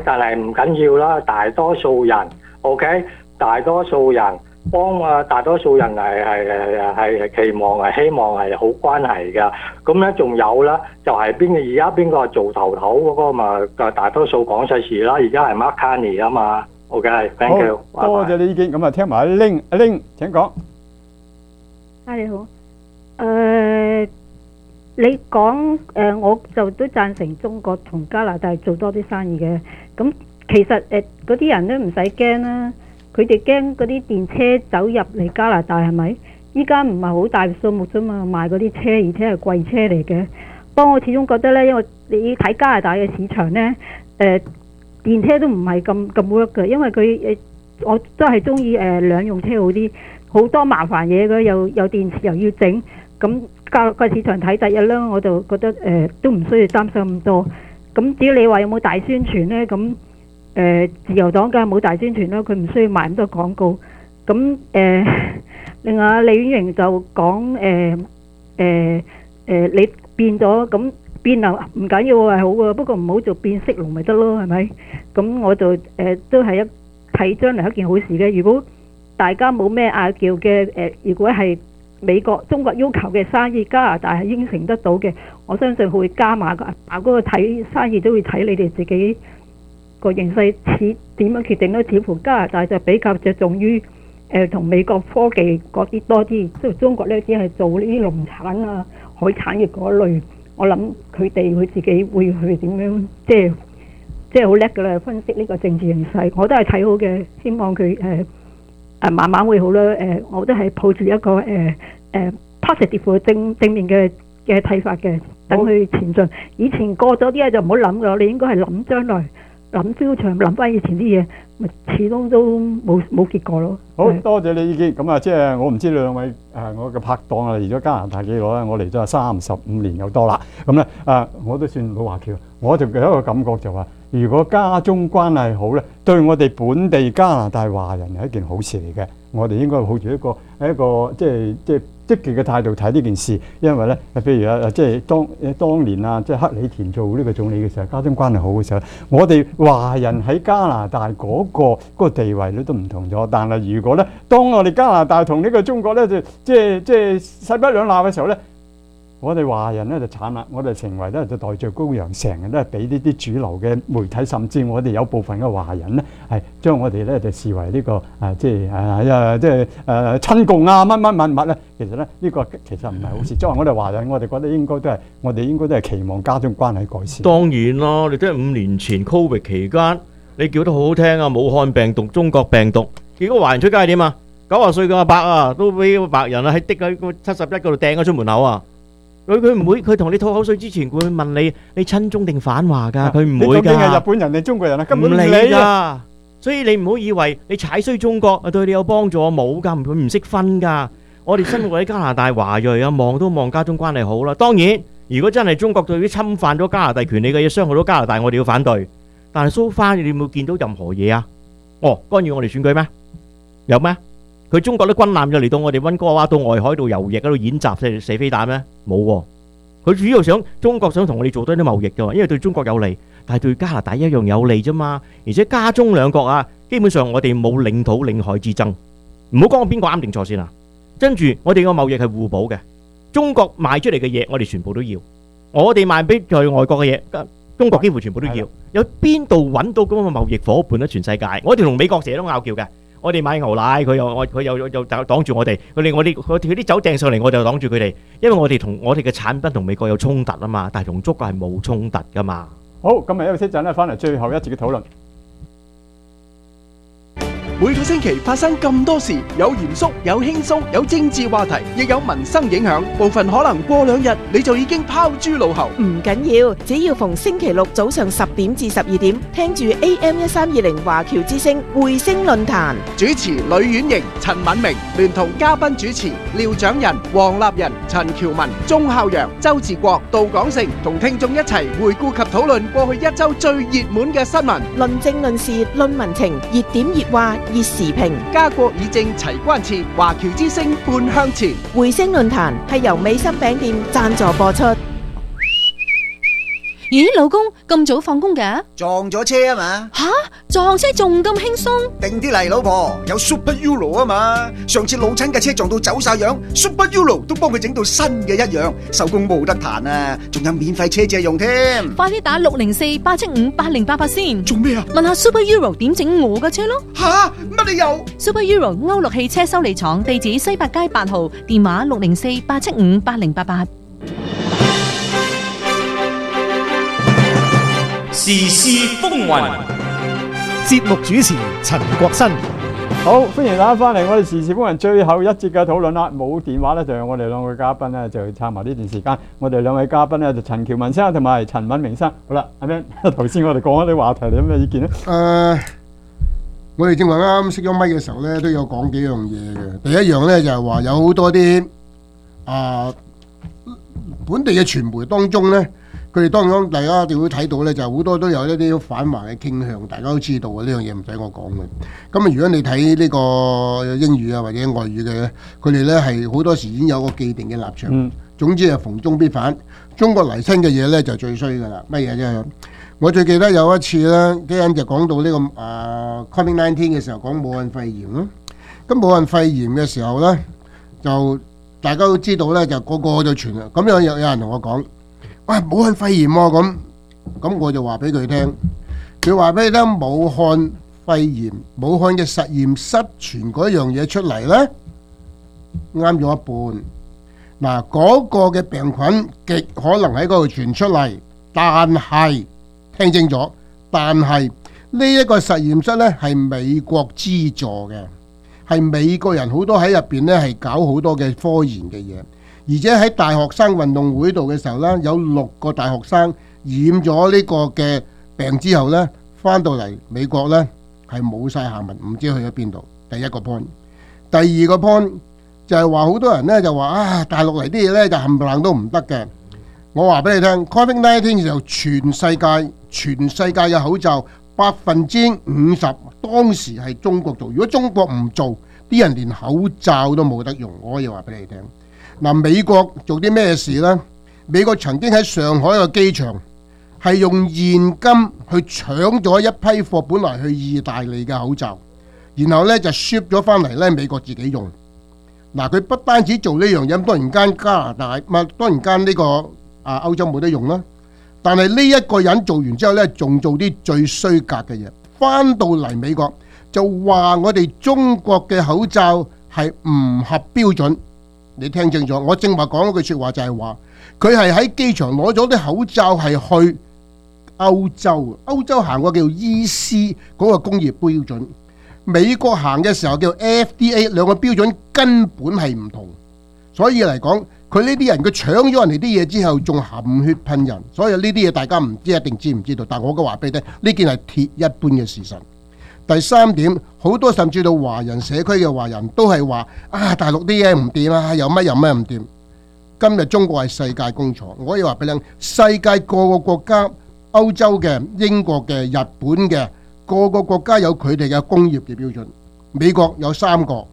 但係唔緊要啦，大多數人 OK， 大多數人大多數人係期望係希望係好關係㗎。咁咧仲有啦，就係而家邊個做頭嗰個嘛？大多數講世事啦，而家係 Mark Carney 啊嘛。OK，thank you。 多謝你意見。咁啊，聽埋阿 Ling 請講。 你好。你講我就都贊成中國同加拿大做多啲生意嘅。咁其實嗰啲人都唔使驚啦。佢哋驚嗰啲電車走入嚟加拿大係咪？依家唔係好大數目啫嘛，賣嗰啲車，而且係貴車嚟嘅。不過我始終覺得呢，因為你睇加拿大嘅市場呢，電車都唔係咁 work 嘅，因為佢我都係中意兩用車好啲，好多麻煩嘢嘅，有電池又要整，咁個市場睇第一啦，我就覺得都唔需要擔心咁多。咁至於你話有冇大宣傳呢？咁自由黨梗係冇大宣傳啦，佢唔需要賣咁多廣告。咁另外李婉瑩就講你變咗咁變啊唔緊要係好嘅，不過唔好做變色龍咪得咯，係咪？咁我就都係睇將來一件好事嘅。如果大家冇咩拗撬嘅如果係中國要求嘅生意，加拿大係應承得到嘅，我相信佢會加碼㗎。嗰個睇生意都會睇你哋自己個形勢點樣決定咯。似乎加拿大就比較着重於同美國科技嗰啲多啲，即係中國呢只係做呢啲農產啊、海產嘅嗰類。我諗佢自己會去點樣，即係好叻㗎啦，分析呢個政治形勢，我都係睇好嘅，希望佢慢慢會好啦。我都係抱住一個positive 正面嘅睇法嘅，等佢前進。以前過咗啲嘢就唔好諗㗎，你應該係諗將來。諗 future，諗翻以前啲嘢，咪始終都冇結果咯。 好多謝你意見。咁啊，即係我唔知兩位我嘅拍檔啊嚟咗加拿大幾耐咧？我嚟咗35年有多啦。咁咧我都算老華僑，我就有一個感覺就話，如果家中關係好咧，對我哋本地加拿大華人係一件好事嚟嘅。我哋應該抱住一個即係積極嘅態度睇呢件事，因為咧，譬如即係當年啊，即係克里田做呢個總理嘅時候，家中關係好嘅時候，我哋華人喺加拿大嗰個地位咧都唔同咗。但係如果咧，當我哋加拿大同呢個中國咧即係勢不兩立嘅時候咧，我哋華人咧就慘啦，我哋成為咧就代罪羔羊，成日都係俾呢啲主流嘅媒體，甚至我哋有部分嘅華人咧係將我哋咧就視為呢個即係親共啊乜咧。其實咧呢個其實唔係好事。作為我哋華人，我哋覺得應該都係期望家中關係改善。 當然啦，你都係5年前 Covid 期間，你叫得好好聽啊，武漢病毒、中國病毒，結果華人出街係點啊？90歲嘅阿伯啊，都俾個白人啊喺71嗰度掟咗出門口啊！佢唔會，佢同你吐口水之前，佢會問你親中定反華㗎？佢唔會㗎。你究竟係日本人定中國人啊？根本唔理㗎。 所以你唔好以為你踩衰中國對你有幫助，冇㗎，佢唔識分㗎。我哋生活喺加拿大華裔啊，望都望家中關係好啦。當然，如果真係中國對於侵犯咗加拿大權利嘅嘢，傷害到加拿大，我哋要反對。但係 so far 你有冇見到任何嘢啊？干預我哋選舉咩？有咩？佢中國啲軍艦就嚟到我哋溫哥華到外海度游弋喺度演習射飛彈咩？冇喎。佢主要中國想同我哋做多啲貿易㗎，因為對中國有利，但係對加拿大一樣有利啫嘛。而且加中兩國啊，基本上我哋冇領土領海之爭。唔好講我邊個啱定錯先啦。跟住我哋個貿易係互補嘅，中國賣出嚟嘅嘢我哋全部都要，我哋賣俾在外國嘅嘢，中國幾乎全部都要。有邊度揾到咁嘅貿易夥伴咧？全世界，我哋同美國成日都拗撬嘅。我哋買牛奶，佢又擋住我哋，佢啲酒掟上嚟，我就擋住佢哋，因為我哋嘅產品同美國有衝突啊嘛，但係同中國係冇衝突噶嘛。 好，今日休息陣咧，翻嚟最後一節嘅討論。 每個星期發生咁多事，有嚴肅，有輕鬆，有政治話題，亦有民生影響。部分可能過2日你就已經拋諸腦後。 唔緊要，只要逢星期六早上10點至12點，聽住 AM1320華僑之聲匯聲論壇。 主持呂婉瑩、陳敏明，聯同嘉賓主持廖長仁、黃立仁、陳喬文、鐘孝陽、周志國、杜廣成，同聽眾一齊回顧及討論過去1週最熱門嘅新聞， 論政論事論民情，熱點熱話熱時評， 家國議政齊關切，華僑之聲半向前。 匯聲論壇係由美心餅店贊助播出。 咦，老公咁早放工㗎？ 撞咗車啊嘛！ 吓，撞車仲咁輕鬆？ 定啲嚟，老婆，有 Super Euro 啊嘛！上次老親嘅車撞到走晒樣，Super Euro 都幫佢整到新嘅一樣，手工冇得彈啊！仲有免費車借用添。 快啲打604-875-8088先。 做咩啊？ 問下 Super Euro 點整我嘅車咯。 吓，乜你又 Super Euro 歐陸汽車修理廠，地址西八街8號，電話604-875-8088。 時事風雲， 節目主持陳國新。 好，歡迎大家翻嚟我哋時事風雲最後一節嘅討論啦。冇電話咧，就由我哋兩位嘉賓咧就撐埋呢段時間。我哋兩位嘉賓咧就陳喬文生同埋陳敏明生。好啦，阿 Man，頭先我哋講嗰啲話題，你有咩意見咧？ 我哋正話啱熄咗咪嘅時候咧，都有講幾樣嘢嘅。第一樣咧就係話有好多啲本地嘅傳媒當中咧，佢哋當然大家就會睇到咧，就好多都有一啲反華嘅傾向，大家都知道嘅，呢樣嘢唔使我講嘅。咁啊，如果你睇呢個英語啊或者外語嘅，佢哋咧係好多時已經有個既定嘅立場。總之係逢中必反，中國嚟親嘅嘢咧就最衰㗎啦。乜嘢啫？我最記得有一次咧，啲人就講到呢個COVID-19 嘅時候，講武漢肺炎咯。咁武漢肺炎嘅時候咧，就大家都知道咧，就個個就傳啦。咁有人同我講：喂，武漢肺炎喎，咁我就話俾佢聽，佢話俾你聽，武漢肺炎，武漢嘅實驗室傳嗰樣嘢出嚟咧，啱咗一半。嗱，嗰個嘅病菌極可能喺嗰度傳出嚟，但係聽清楚，但係呢一個實驗室咧係美國資助嘅，係美國人好多喺入邊咧係搞好多嘅科研嘅嘢，而且喺大學生運動會度嘅時候咧，有6個大學生染咗呢個嘅病之後咧，翻到嚟美國咧係冇晒下文，唔知去咗邊度。第一個 point， 第二個 point 就係話好多人咧就話大陸嚟啲嘢咧就冚唪唥都唔得嘅。我話俾你聽 ，COVID-19 嘅時候全世界嘅口罩50%當時係中國做，如果中國唔做，啲人連口罩都冇得用。我可以話俾你聽。嗱，美國做啲咩事呢？美國曾經喺上海嘅機場係用現金去搶咗一批貨，本來去意大利嘅口罩，然後呢就 ship 咗翻嚟呢美國自己用。嗱，佢不單止做呢樣嘢，當然間加拿大，當然間呢個歐洲冇得用啦。但係呢一個人做完之後呢，仲做啲最衰格嘅嘢，翻到嚟美國就話我哋中國嘅口罩係唔合標準。你聽清楚，我正話講嗰句說話就係話，佢係喺機場攞咗啲口罩係去歐洲行過叫 EC 嗰個工業標準，美國行嘅時候叫 FDA， 兩個標準根本係唔同。所以嚟講，佢呢啲人佢搶咗人哋啲嘢之後，仲含血噴人，所以呢啲嘢大家唔知一定知唔知道，但我嘅話俾你聽，呢件係鐵一般嘅事實。第三點，好多甚至到華人社區嘅華人都係話大陸啲嘢唔掂啊，有乜唔掂。今日中國係世界工廠，我可以話俾你聽，世界各個國家，歐洲嘅、英國嘅、日本嘅，各個國家有佢哋嘅工業嘅標準。美國有3個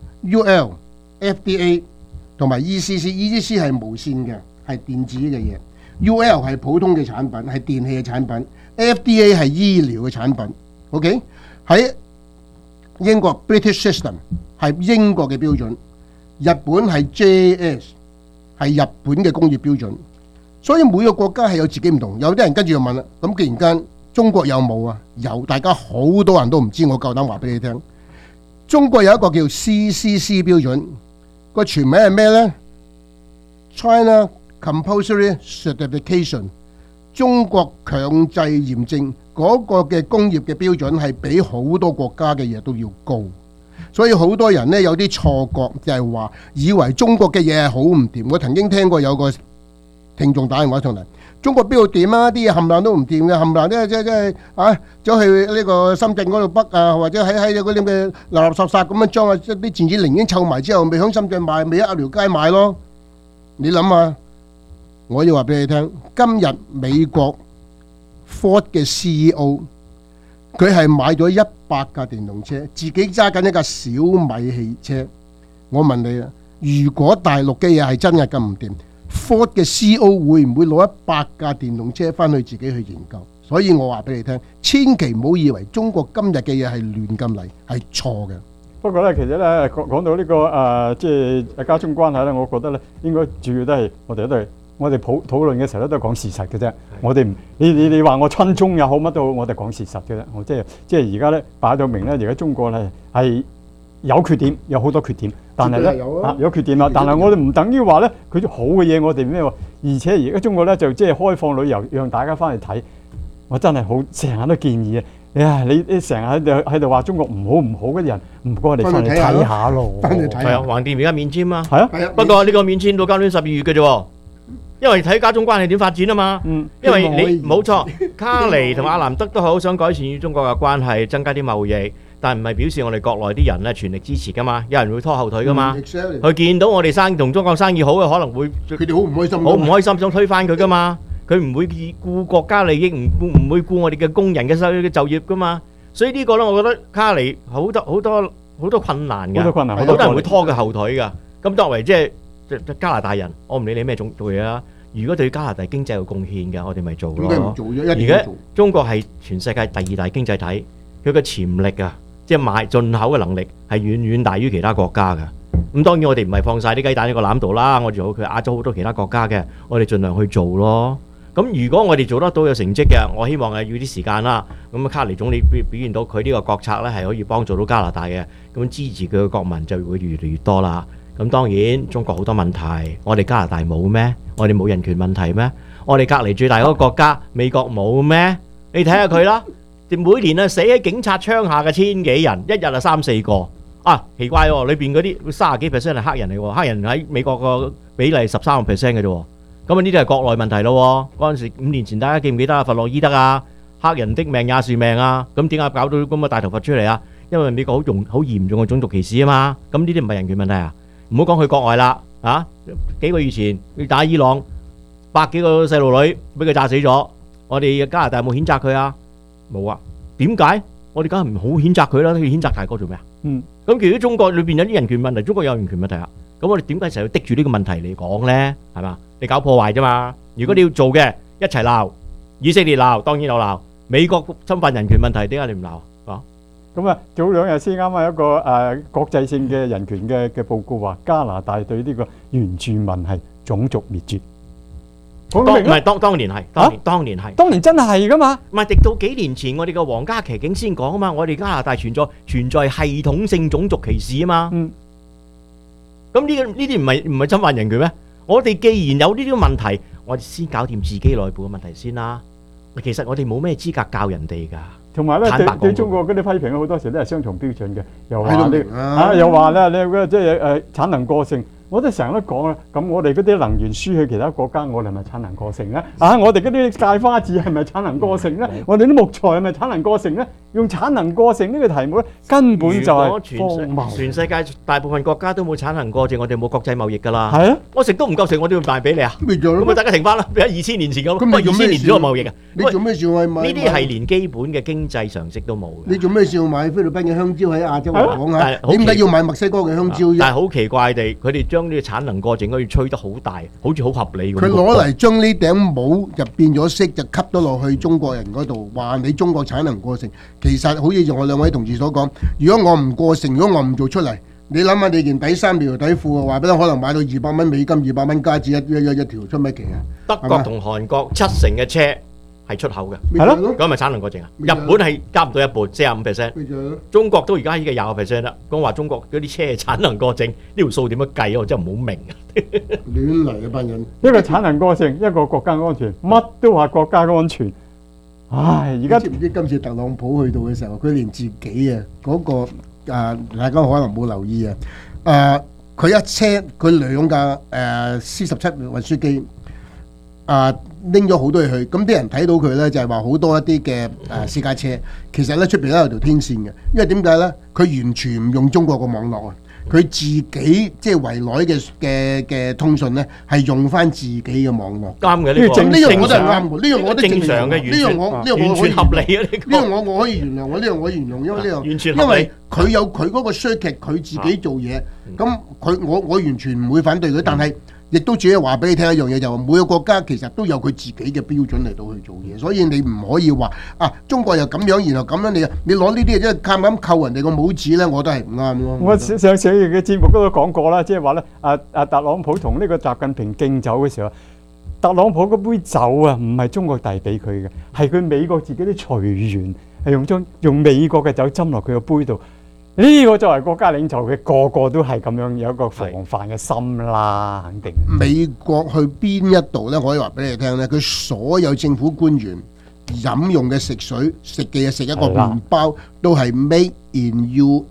UL、FDA 同埋 ECC 係無線嘅，係電子嘅嘢。UL 係普通嘅產品，係電器嘅產品。FDA 係醫療嘅產品。OK， 喺英國 British System 係英國嘅標準，日本係 JS 係日本嘅工業標準。所以每個國家係有自己唔同。有啲人跟住就問啦，咁既然間中國有冇啊？有，大家好多人都唔知，我夠膽話俾你聽。中國有一個叫 CCC 標準。個全名係咩呢？ China Compulsory Certification， 中國強制驗證嗰個嘅工業嘅標準係比好多國家嘅嘢都要高，所以好多人呢有啲錯覺，就係話以為中國嘅嘢係好唔掂。我曾經聽過有個聽眾打電話上嚟，中國邊度掂啊？啲嘢冚唪唥都唔掂嘅，冚唪唥即係走去呢個深圳嗰度北啊，或者喺嗰啲嘅垃垃圾圾咁樣將啲電子零件湊埋之後，未響深圳賣，未喺鴨寮街賣咯。你諗下，我要話俾你聽，今日美國 Ford 嘅 CEO， 佢係買咗100架電動車，自己揸緊一架小米汽車。我問你啊，如果大陸嘅嘢係真係咁唔掂， Ford 嘅 CEO 會唔會攞100架電動車翻去自己去研究？所以我話俾你聽，千祈唔好以為中國今日嘅嘢係亂咁嚟，係錯嘅。 不過咧，其實咧講到呢個即係家中關係咧，我覺得咧應該主要都係我哋討論嘅時候咧都係講事實嘅啫。我哋唔你話我親中又好乜都好，我哋講事實嘅啫。我即係而家咧擺到明咧，而家中國咧係有缺點，有好多缺點，但係咧有缺點啦。但係我哋唔等於話咧佢好嘅嘢我哋咩喎？而且而家中國咧就即係開放旅遊，讓大家翻去睇。我真係好成日都建議啊！你成日喺度話中國唔好嗰啲人，唔該你翻嚟睇下咯。 係啊，橫掂而家免簽嘛。 係啊， 不過呢個免簽到今年12月嘅啫。因為睇家中關係點發展啊嘛。因為你冇錯，卡尼同阿南德都好想改善與中國嘅關係，增加啲貿易，但唔係表示我哋國內啲人咧全力支持噶嘛。有人會拖後腿噶嘛。佢見到我哋同中國生意好嘅，可能會佢哋好唔開心， 好唔開心，想推翻佢噶嘛。佢唔會顧國家利益，唔會顧我哋嘅工人嘅就業噶嘛。所以呢個咧，我覺得卡尼好多困難㗎，好多人會拖佢後腿㗎。咁作為即係加拿大人，我唔理你咩種做嘢啦。如果對加拿大經濟有貢獻嘅，我哋咪做咯。 點解唔做啫？ 而家中國係全世界第2大經濟體，佢嘅潛力啊，即係買進口嘅能力係遠遠大於其他國家㗎。咁當然我哋唔係放晒啲雞蛋喺個籃度啦，我哋做佢亞洲好多其他國家嘅，我哋盡量去做咯。咁如果我哋做得到有成績嘅，我希望係要啲時間啦。咁卡尼總理表現到佢呢個國策咧係可以幫助到加拿大嘅，咁支持佢嘅國民就會越嚟越多啦。咁當然中國好多問題，我哋加拿大冇咩？我哋冇人權問題咩？我哋隔離最大嗰個國家美國冇咩？你睇下佢啦，每年啊死喺警察槍下嘅千幾人，一日啊3、4個。奇怪喎，裏邊嗰啲30幾% 係黑人嚟喎，黑人喺美國個比例13%嘅啫喎。咁呢啲係國內問題咯。嗰陣時5年前大家記唔記得弗洛伊德啊？黑人的命也是命啊！咁點解搞到咁嘅大頭佛出嚟啊？因為美國好嚴重嘅種族歧視啊嘛。咁呢啲唔係人權問題啊？唔好講佢國外啦，幾個月前佢打伊朗，100幾個細路女俾佢炸死咗。我哋加拿大有冇譴責佢啊？冇啊。點解？我哋梗係唔好譴責佢啦，佢譴責大哥做咩啊？咁其實中國裏邊有啲人權問題，中國有人權問題啊。咁我哋點解成日要滴住呢個問題嚟講咧？係嘛？你搞破壞啫嘛！如果你要做嘅，一齊鬧，以色列鬧，當然有鬧。美國侵犯人權問題，點解你唔鬧啊？ 咁啊，早2日先啱啱一個國際性嘅人權嘅報告話，加拿大對呢個原住民係種族滅絕。當年係，當年真係噶嘛？ 唔係，直到幾年前我哋嘅皇家騎警先講啊嘛，我哋加拿大存在系統性種族歧視啊嘛。咁呢啲唔係侵犯人權咩？我哋既然有呢啲問題，我哋先搞掂自己內部嘅問題先啦。其實我哋冇咩資格教人哋㗎。 同埋咧，對中國嗰啲批評好多時都係雙重標準嘅，又話咧你即係產能過剩。我哋成日都講啦，咁我哋嗰啲能源輸去其他國家，我哋係咪產能過剩咧？我哋嗰啲芥花籽係咪產能過剩咧？我哋啲木材係咪產能過剩咧？用產能過剩呢個題目咧，根本就係荒謬。 全世界大部分國家都冇產能過剩，我哋冇國際貿易㗎啦。 係啊，我食都唔夠食，我都要賣俾你啊！咁咪大家停翻啦，變咗2000年前咁。 咁你 2000年前都有貿易啊？ 你做咩事買？ 呢啲係連基本嘅經濟常識都冇。 你做咩事要買菲律賓嘅香蕉喺亞洲嚟講啊？點解要買墨西哥嘅香蕉啫？ 但係好奇怪地，佢哋將呢個產能過剩可以吹得好大，好似好合理咁。 佢攞嚟將呢頂帽就變咗色，就吸咗落去中國人嗰度，話你中國產能過剩。其實好似我2位同事所講，如果我唔過剩，如果我唔做出嚟，你諗下你件底衫條底褲啊，話俾你可能買到200蚊美金、200蚊加紙一條，出乜奇啊？ 德國同韓國70%嘅車係出口嘅， 係咯， 咁咪產能過剩啊？日本係加唔到一半，45%。中國都而家已經20%啦。講話中國嗰啲車產能過剩，呢條數點樣計啊？我真係唔好明啊！ 亂嚟嘅班人， 一個產能過剩，一個國家安全，乜都話國家安全。唉，而家知唔知今次特朗普去到嘅時候，佢連自己啊嗰個大家可能冇留意啊，佢佢2架C-17運輸機拎咗好多嘢去，咁啲人睇到佢咧就係話好多一啲嘅私家車，其實咧出邊咧有條天線嘅，因為點解咧？佢完全唔用中國個網絡啊！佢自己即係圍內嘅通訊咧，係用翻自己嘅網絡。 啱嘅，呢樣我都係啱嘅，呢樣我都正常嘅，呢樣完全合理啊！ 呢樣我可以原諒，呢樣我原諒，因為呢樣完全合理， 因為佢有佢嗰個 circuit，佢自己做嘢，咁我完全唔會反對佢，但係亦都只係話俾你聽一樣嘢，就係每個國家其實都有佢自己嘅標準嚟到去做嘢，所以你唔可以話中國又咁樣，然後咁樣你攞呢啲嘢即係咁扣人哋個帽子咧，我覺得係唔啱咯。 我上次嘅節目都講過啦，即係話咧特朗普同呢個習近平敬酒嘅時候，特朗普嗰杯酒啊，唔係中國遞俾佢嘅，係佢美國自己啲隨員係用美國嘅酒斟落佢個杯度。呢個作為國家領袖嘅個個都係咁樣有一個防範嘅心啦，肯定。 美國去邊一度咧？可以話俾你聽咧，佢所有政府官員飲用嘅食水、食嘅嘢、食一個麵包都係 Made in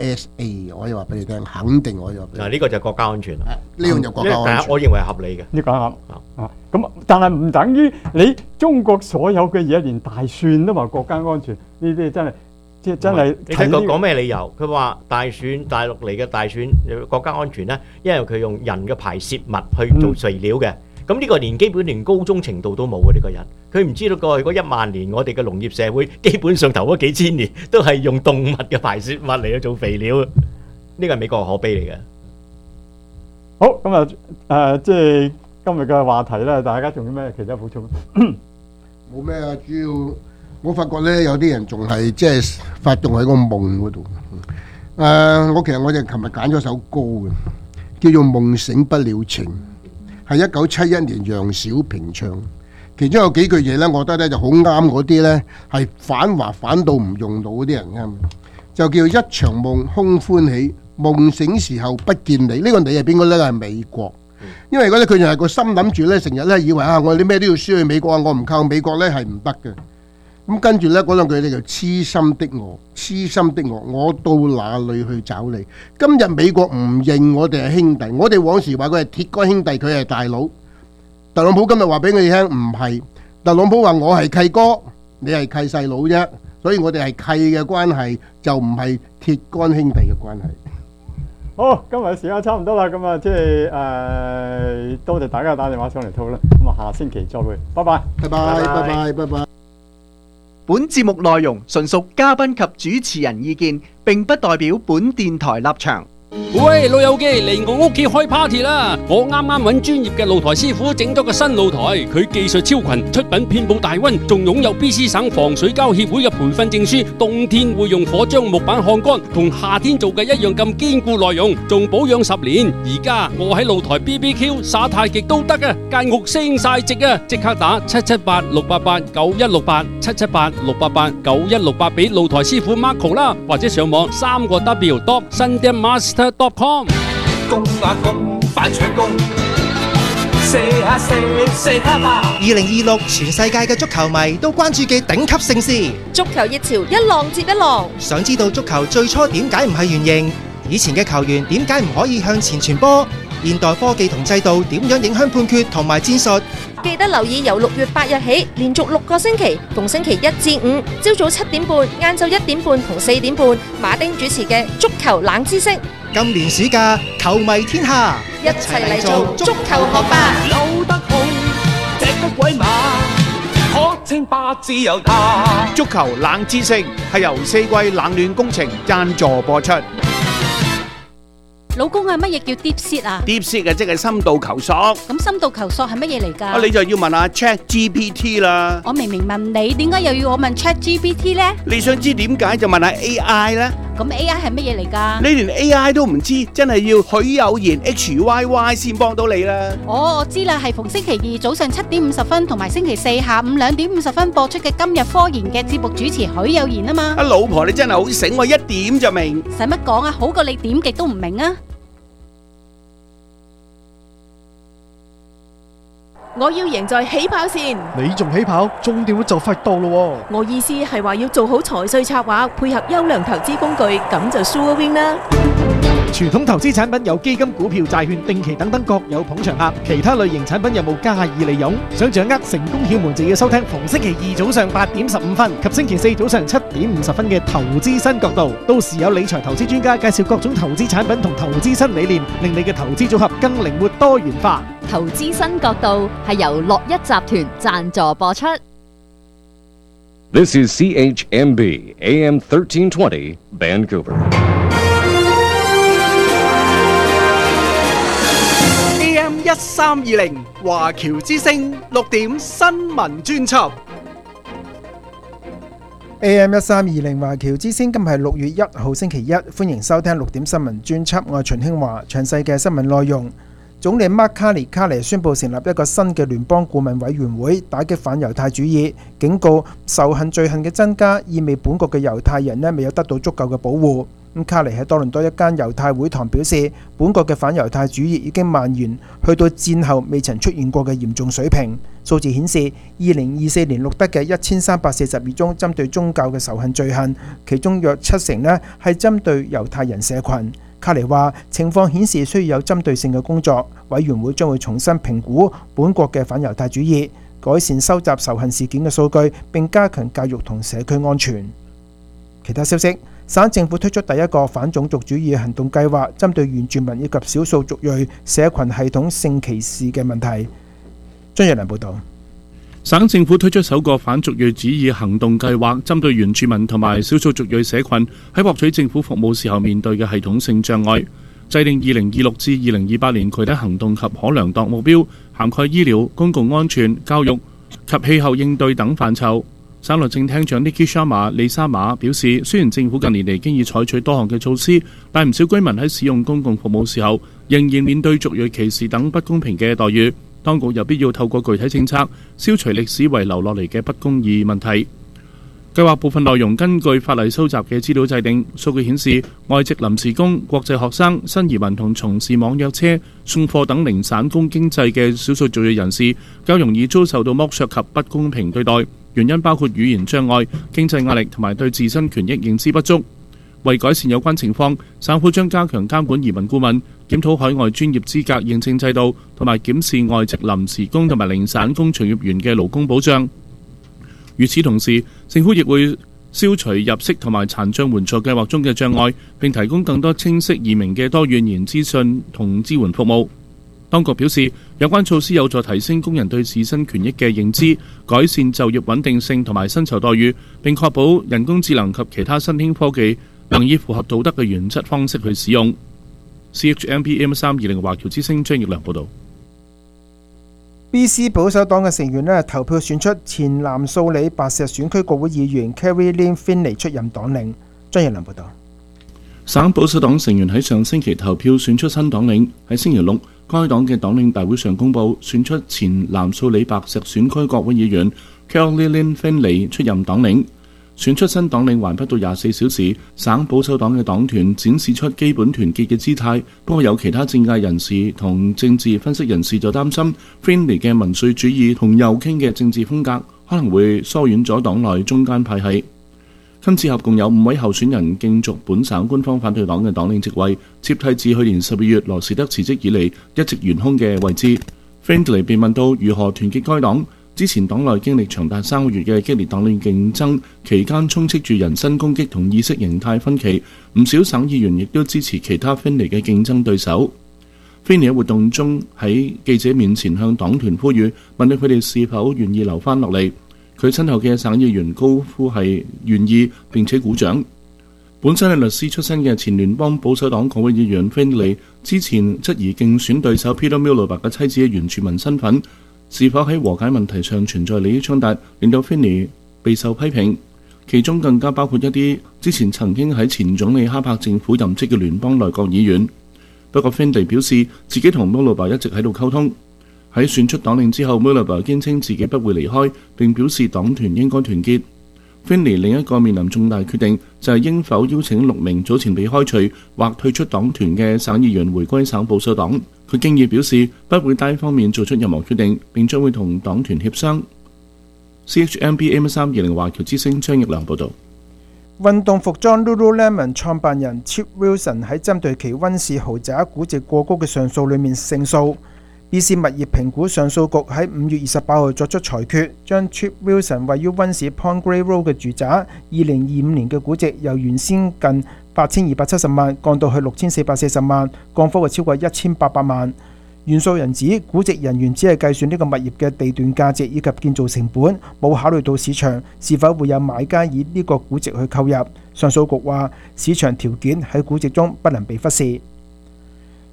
USA。可以話俾你聽，肯定可以話俾你聽。 呢個就係國家安全啦。 呢樣就國家安全。 我認為係合理嘅。 呢個啱咁，但係唔等於你中國所有嘅嘢，連大蒜都話國家安全，呢啲真係。即真係， 你睇佢講咩理由？佢話大陸嚟嘅大蒜國家安全咧，因為佢用人嘅排泄物去做肥料嘅。咁呢個基本連高中程度都冇嘅呢個人，佢唔知道過去嗰1萬年我哋嘅農業社會基本上頭嗰幾千年都係用動物嘅排泄物嚟去做肥料。呢個係美國可悲嚟嘅。 好，咁即係今日嘅話題咧，大家仲有咩其他補充？ 冇咩啊，主要。我發覺咧，有啲人仲係即係發動喺個夢嗰度。我就琴日揀咗首歌嘅，叫做《夢醒不了情》，係1971年楊小萍唱。其中有幾句嘢咧，我覺得咧就好啱嗰啲咧係反華反到唔用到嗰啲人啱。就叫一場夢空歡喜，夢醒時候不見你。呢個你係邊個咧？係美國。因為嗰啲佢就係個心諗住咧，成日咧以為我哋咩都要輸去美國啊，我唔靠美國咧係唔得嘅。咁跟住咧嗰兩句咧就痴心的我，痴心的我，我到哪裏去找你？今日美國唔認我哋係兄弟，我哋往時話佢係鐵桿兄弟，佢係大佬。特朗普今日話俾佢哋聽唔係，特朗普話我係契哥，你係契細佬啫，所以我哋係契嘅關係，就唔係鐵桿兄弟嘅關係。 好，今日時間差唔多啦，咁啊即係多謝大家打電話上嚟討論，咁啊下星期再會，拜拜， 拜拜，拜拜，拜拜。 本節目內容純屬嘉賓及主持人意見，並不代表本電台立場。 喂，老友記嚟我屋企開 party 啦！我啱啱揾專業嘅露台師傅整咗個新露台，佢技術超群，出品遍佈大溫，仲擁有 BC 省防水膠協會嘅培訓證書。冬天會用火將木板烘乾，同夏天做嘅一樣咁堅固耐用，仲保養10年。而家我喺露台 BBQ 耍太極都得啊，間屋升晒值啊！即刻打778-688-9168 778-688-9168俾露台師傅 Marco 啦，或者上網3W.sundanmaster.com。 公啊公，快搶攻！射下射，射下吧！2026全世界嘅足球迷都關注嘅頂級盛事， 足球熱潮一浪接一浪。 想知道足球最初點解唔係圓形？以前嘅球員點解唔可以向前傳波？現代科技同制度點樣影響判決同埋戰術？ 記得留意由6月8日起，連續6個星期，逢星期1至5，朝早7點半、晏晝1點半同4點半，馬丁主持嘅足球冷知識。 今年暑假，球迷天下， 一齊嚟做足球學霸。 扭得好，踢得鬼馬，可稱霸自由他。 足球冷知識係由4季冷暖工程贊助播出。 老公啊，乜嘢叫 deep sea 啊 ？deep sea 嘅即係深度球索。 咁深度球索係乜嘢嚟㗎？ 你就要問下 ChatGPT 啦。 我明明問你，點解又要我問 ChatGPT 呢？ 你想知點解就問下 AI 啦。 咁 AI 係乜嘢嚟㗎？ 你連 AI 都唔知，真係要許有言 HYY 先幫到你啦。 我知啦，係逢星期2早上7點50分同埋星期4下午2點50分播出嘅今日科研嘅節目主持許有言啊嘛。 老婆你真係好醒，我一點就明。 使乜講啊？好過你點極都唔明啊！ 我要贏在起跑線。 你仲起跑，終點就快到咯。 我意思係話要做好財稅策劃，配合優良投資工具，咁就 sure win 啦。 傳統投資產品有基金、股票、債券、定期等等各有捧場客，其他類型產品有冇加以利用？想掌握成功竅門就要收聽逢星期2早上8點15分及星期4早上7點50分嘅投資新角度，到時有理財投資專家介紹各種投資產品同投資新理念，令你嘅投資組合更靈活多元化。 投資新角度係由樂一集團贊助播出。 This is CHMB AM 1320 Vancouver。 AM1320 華僑之聲6點新聞專輯。 AM1320 華僑之聲，今日係6月1號星期一，歡迎收聽6點新聞專輯。我係秦興華，詳細嘅新聞內容。總理麥卡尼宣布成立一個新嘅聯邦顧問委員會，打擊反猶太主義，警告仇恨罪行嘅增加意味本國嘅猶太人未有得到足夠嘅保護。卡尼喺多倫多一間猶太會堂表示，本國嘅反猶太主義已經蔓延去到戰後未曾出現過嘅嚴重水平。數字顯示，2024年錄得嘅1342宗針對宗教嘅仇恨罪行，其中約70%係針對猶太人社群。卡尼話，情況顯示需要有針對性嘅工作，委員會將會重新評估本國嘅反猶太主義，改善收集仇恨事件嘅數據，並加強教育同社區安全。其他消息，省政府推出第一個反種族主義行動計劃，針對原住民以及少數族裔社群系統性歧視嘅問題。張若良報導。 省政府推出首個反族裔主義行動計劃，針對原住民同埋少數族裔社群喺獲取政府服務時候面對嘅系統性障礙，制定2026至2028年具體行動及可量度目標，涵蓋醫療、公共安全、教育及氣候應對等範疇。省律政廳長 Nikki Sharma 利沙馬表示，雖然政府近年嚟經已採取多項嘅措施，但唔少居民喺使用公共服務時候仍然面對族裔歧視等不公平嘅待遇。當局有必要透過具體政策消除歷史遺留落嚟嘅不公義問題。計劃部分內容根據法例收集嘅資料制定，數據顯示外籍臨時工、國際學生、新移民同從事網約車、送貨等零散工經濟嘅少數族裔人士較容易遭受到剝削及不公平對待，原因包括語言障礙、經濟壓力同埋對自身權益認知不足。為改善有關情況，省府將加強監管移民顧問，檢討海外專業資格認證制度，同埋檢視外籍臨時工同埋零散工從業員嘅勞工保障。與此同時，政府亦會消除入息同埋殘障援助計劃中嘅障礙，並提供更多清晰易明嘅多語言資訊同支援服務。當局表示，有關措施有助提升工人對自身權益嘅認知，改善就業穩定性同埋薪酬待遇，並確保人工智能及其他新興科技能以符合道德嘅原則方式去使用。CHMP AM320 華僑之聲張奕良報導。 BC 保守黨嘅成員投票選出前南素里白石選區國會議員 Carrie Lynn Finley 出任黨領。張奕良報導。 省保守黨成員喺上星期投票選出新黨領，喺星期六，該黨嘅黨領大會上公佈選出前南素里白石選區國會議員 Carrie Lynn Finley 出任黨領。選出新黨領還不到24小時，省保守黨嘅黨團展示出基本團結嘅姿態。不過有其他政界人士同政治分析人士就擔心 Finley 嘅民粹主義同右傾嘅政治風格可能會疏遠咗黨內中間派系。今次合共有5位候選人競逐本省官方反對黨嘅黨領職位，接替自去年12月羅士德辭職以嚟一直懸空嘅位置。Finley 被問到如何團結該黨。之前黨內經歷長達3個月嘅激烈黨領競爭，期間充斥住人身攻擊同意識形態分歧，唔少省議員亦都支持其他Finley嘅競爭對手。Finley喺活動中喺記者面前向黨團呼籲，問到佢哋是否願意留返落嚟。佢身後嘅省議員高呼係願意並且鼓掌。本身係律師出身嘅前聯邦保守黨國會議員Finley之前質疑競選對手 Peter Mueller 嘅妻子嘅原住民身份是否喺和解問題上存在利益衝突，令到 Finley 備受批評，其中更加包括一啲之前曾經喺前總理哈柏政府任職嘅聯邦內閣議員。不過 Finley 表示自己同 Mueller 一直喺度溝通。喺選出黨領之後 ，Mueller 堅稱自己不會離開，並表示黨團應該團結。Finley 另一個面臨重大決定就係應否邀請6名早前被開除或退出黨團嘅省議員回歸省保守黨。佢經已表示不會單方面做出任何決定，並將會同黨團協商。CHMP AM320 華僑之聲張奕良報導。 運動服裝 Lululemon 創辦人 Chip Wilson 喺針對其溫氏豪宅估值過高嘅上訴裏面勝訴。BC 物業評估上訴局喺5月28號作出裁決，將 Chip Wilson 位於溫氏 Pond Grey Road 嘅住宅2025年嘅估值由原先近8270萬降到去6440萬，降幅係超過1800萬。原訴人指估值人員只係計算呢個物業嘅地段價值以及建造成本，冇考慮到市場是否會有買家以呢個估值去購入。上訴局話市場條件喺估值中不能被忽視。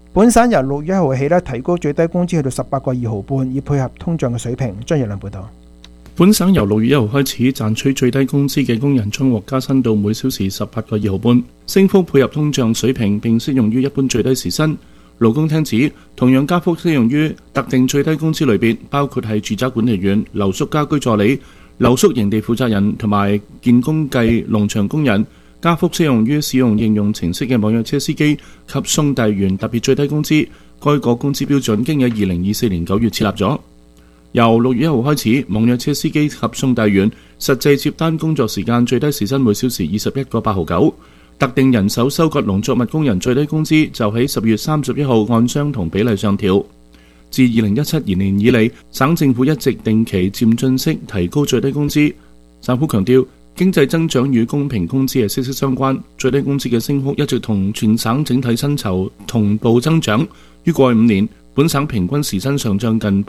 本省由6月1號起咧提高最低工資去到18個2毫半，以配合通脹嘅水平。張日亮報導。 本省由6月1號開始，賺取最低工資嘅工人將獲加薪到每小時18個2毫半，升幅配合通脹水平並適用於一般最低時薪。勞工廳指，同樣加幅適用於特定最低工資類別，包括係住宅管理員、留宿家居助理、留宿營地負責人同埋建工計農場工人。加幅適用於使用應用程式嘅網約車司機及送遞員特別最低工資。該個工資標準經喺2024年9月設立咗。由6月1號開始，網約車司機及送遞員實際接單工作時間最低時薪每小時21個8毫9。特定人手收割農作物工人最低工資就喺10月31號按相同比例上調。自2017年以嚟，省政府一直定期漸進式提高最低工資。省府強調，經濟增長與公平工資係息息相關，最低工資嘅升幅一直同全省整體薪酬同步增長。於過去5年，本省平均時薪上漲近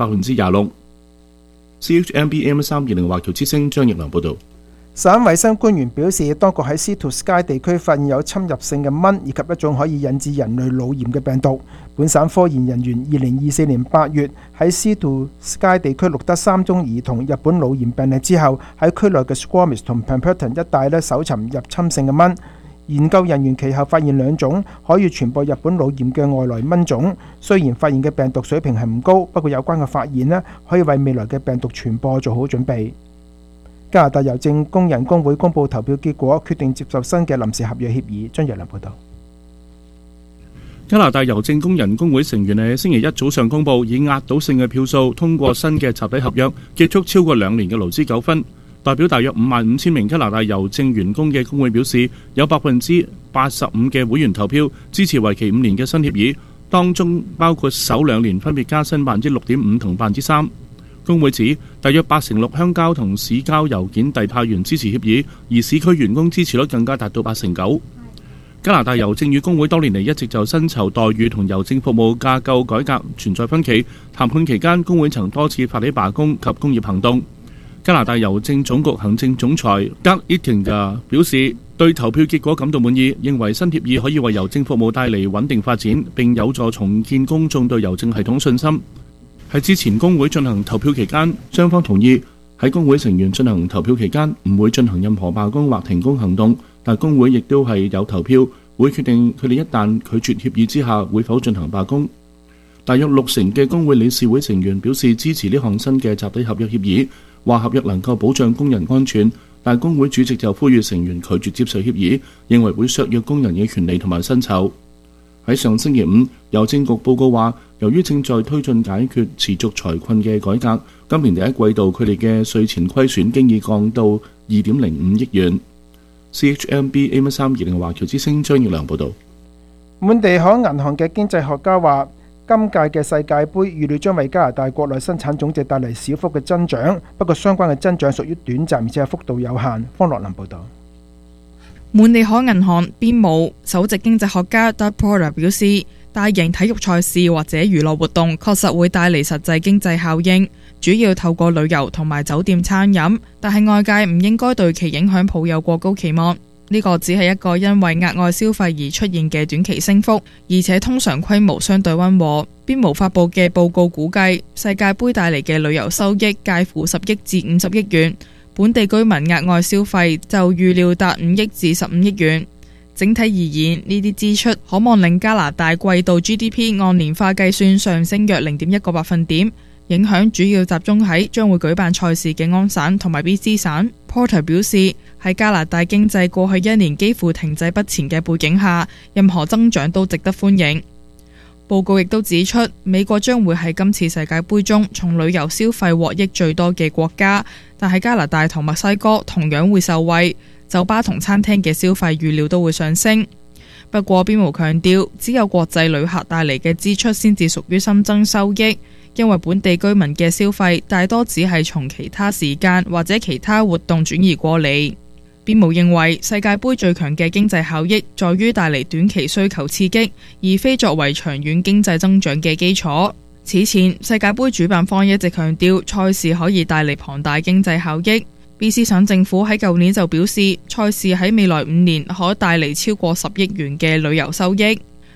26%。CHMB AM320 華僑之聲張奕良報導。 省衛生官員表示，當局喺Sea to Sky地區發現有侵入性嘅蚊以及一種可以引致人類腦炎嘅病毒。本省科研人員2024年8月喺Sea to Sky地區錄得3宗兒童日本腦炎病例之後，喺區內嘅 Squamish 同 Pemberton 一帶搜尋入侵性嘅蚊。研究人員其後發現2種可以傳播日本腦炎嘅外來蚊種。雖然發現嘅病毒水平係唔高，不過有關嘅發現可以為未來嘅病毒傳播做好準備。加拿大郵政工人工會公佈投票結果，決定接受新嘅臨時合約協議。張日良報導。 加拿大郵政工人工會成員喺星期一早上公佈，以壓倒性嘅票數通過新嘅集體合約，結束超過2年嘅勞資糾紛。代表大約55,000名加拿大郵政員工嘅工會表示，有85%嘅會員投票支持為期5年嘅新協議，當中包括首2年分別加薪6.5%同3%。工會指，大約86%鄉郊同市郊郵件遞派員支持協議，而市區員工支持率更加達到89%。加拿大郵政與工會多年嚟一直就薪酬待遇同郵政服務架構改革存在分歧。談判期間，工會曾多次發起罷工及工業行動。加拿大郵政總局行政總裁 Doug Ettinger 表示，對投票結果感到滿意，認為新協議可以為郵政服務帶嚟穩定發展，並有助重建公眾對郵政系統信心。喺之前工會進行投票期間，雙方同意喺工會成員進行投票期間唔會進行任何罷工或停工行動，但工會亦都係有投票，會決定佢哋一旦拒絕協議之下會否進行罷工。大約60%嘅工會理事會成員表示支持呢項新嘅集體合約協議，話合約能夠保障工人安全，但工會主席就呼籲成員拒絕接受協議，認為會削弱工人嘅權利同埋薪酬。喺上星期5，郵政局報告話，由於正在推進解決持續財困嘅改革，今年第一季度佢哋嘅稅前虧損經已降到2.05億元。CHMB AM320 華僑之聲張奕良報導。 滿地可銀行嘅經濟學家話，今屆嘅世界盃預料將為加拿大國內生產總值帶嚟小幅嘅增長，不過相關嘅增長屬於短暫，而且係幅度有限。方樂林報導。 滿地可銀行邊務首席經濟學家 Doug Porter 表示，大型體育賽事或者娛樂活動確實會帶嚟實際經濟效應，主要透過旅遊同埋酒店餐飲，但係外界唔應該對其影響抱有過高期望。呢個只係一個因為額外消費而出現嘅短期升幅，而且通常規模相對溫和。邊務發佈嘅報告估計，世界盃帶嚟嘅旅遊收益介乎10億至50億元。本地居民額外消費就預料達5億至15億元。整體而言，呢啲支出可望令加拿大季度 GDP 按年化計算上升約0.1個百分點。影響主要集中喺將會舉辦賽事嘅安省同埋 BC 省。Porter 表示，喺加拿大經濟過去1年幾乎停滯不前嘅背景下，任何增長都值得歡迎。報告亦都指出，美國將會係今次世界盃中從旅遊消費獲益最多嘅國家，但係加拿大同墨西哥同樣會受惠，酒吧同餐廳嘅消費預料都會上升。不過邊務強調，只有國際旅客帶嚟嘅支出先至屬於新增收益，因為本地居民嘅消費大多只係從其他時間或者其他活動轉移過嚟。邊務認為世界盃最強嘅經濟效益在於帶嚟短期需求刺激，而非作為長遠經濟增長嘅基礎。此前，世界盃主辦方一直強調賽事可以帶嚟龐大經濟效益。BC 省政府喺舊年就表示，賽事喺未來5年可帶嚟超過10億元嘅旅遊收益。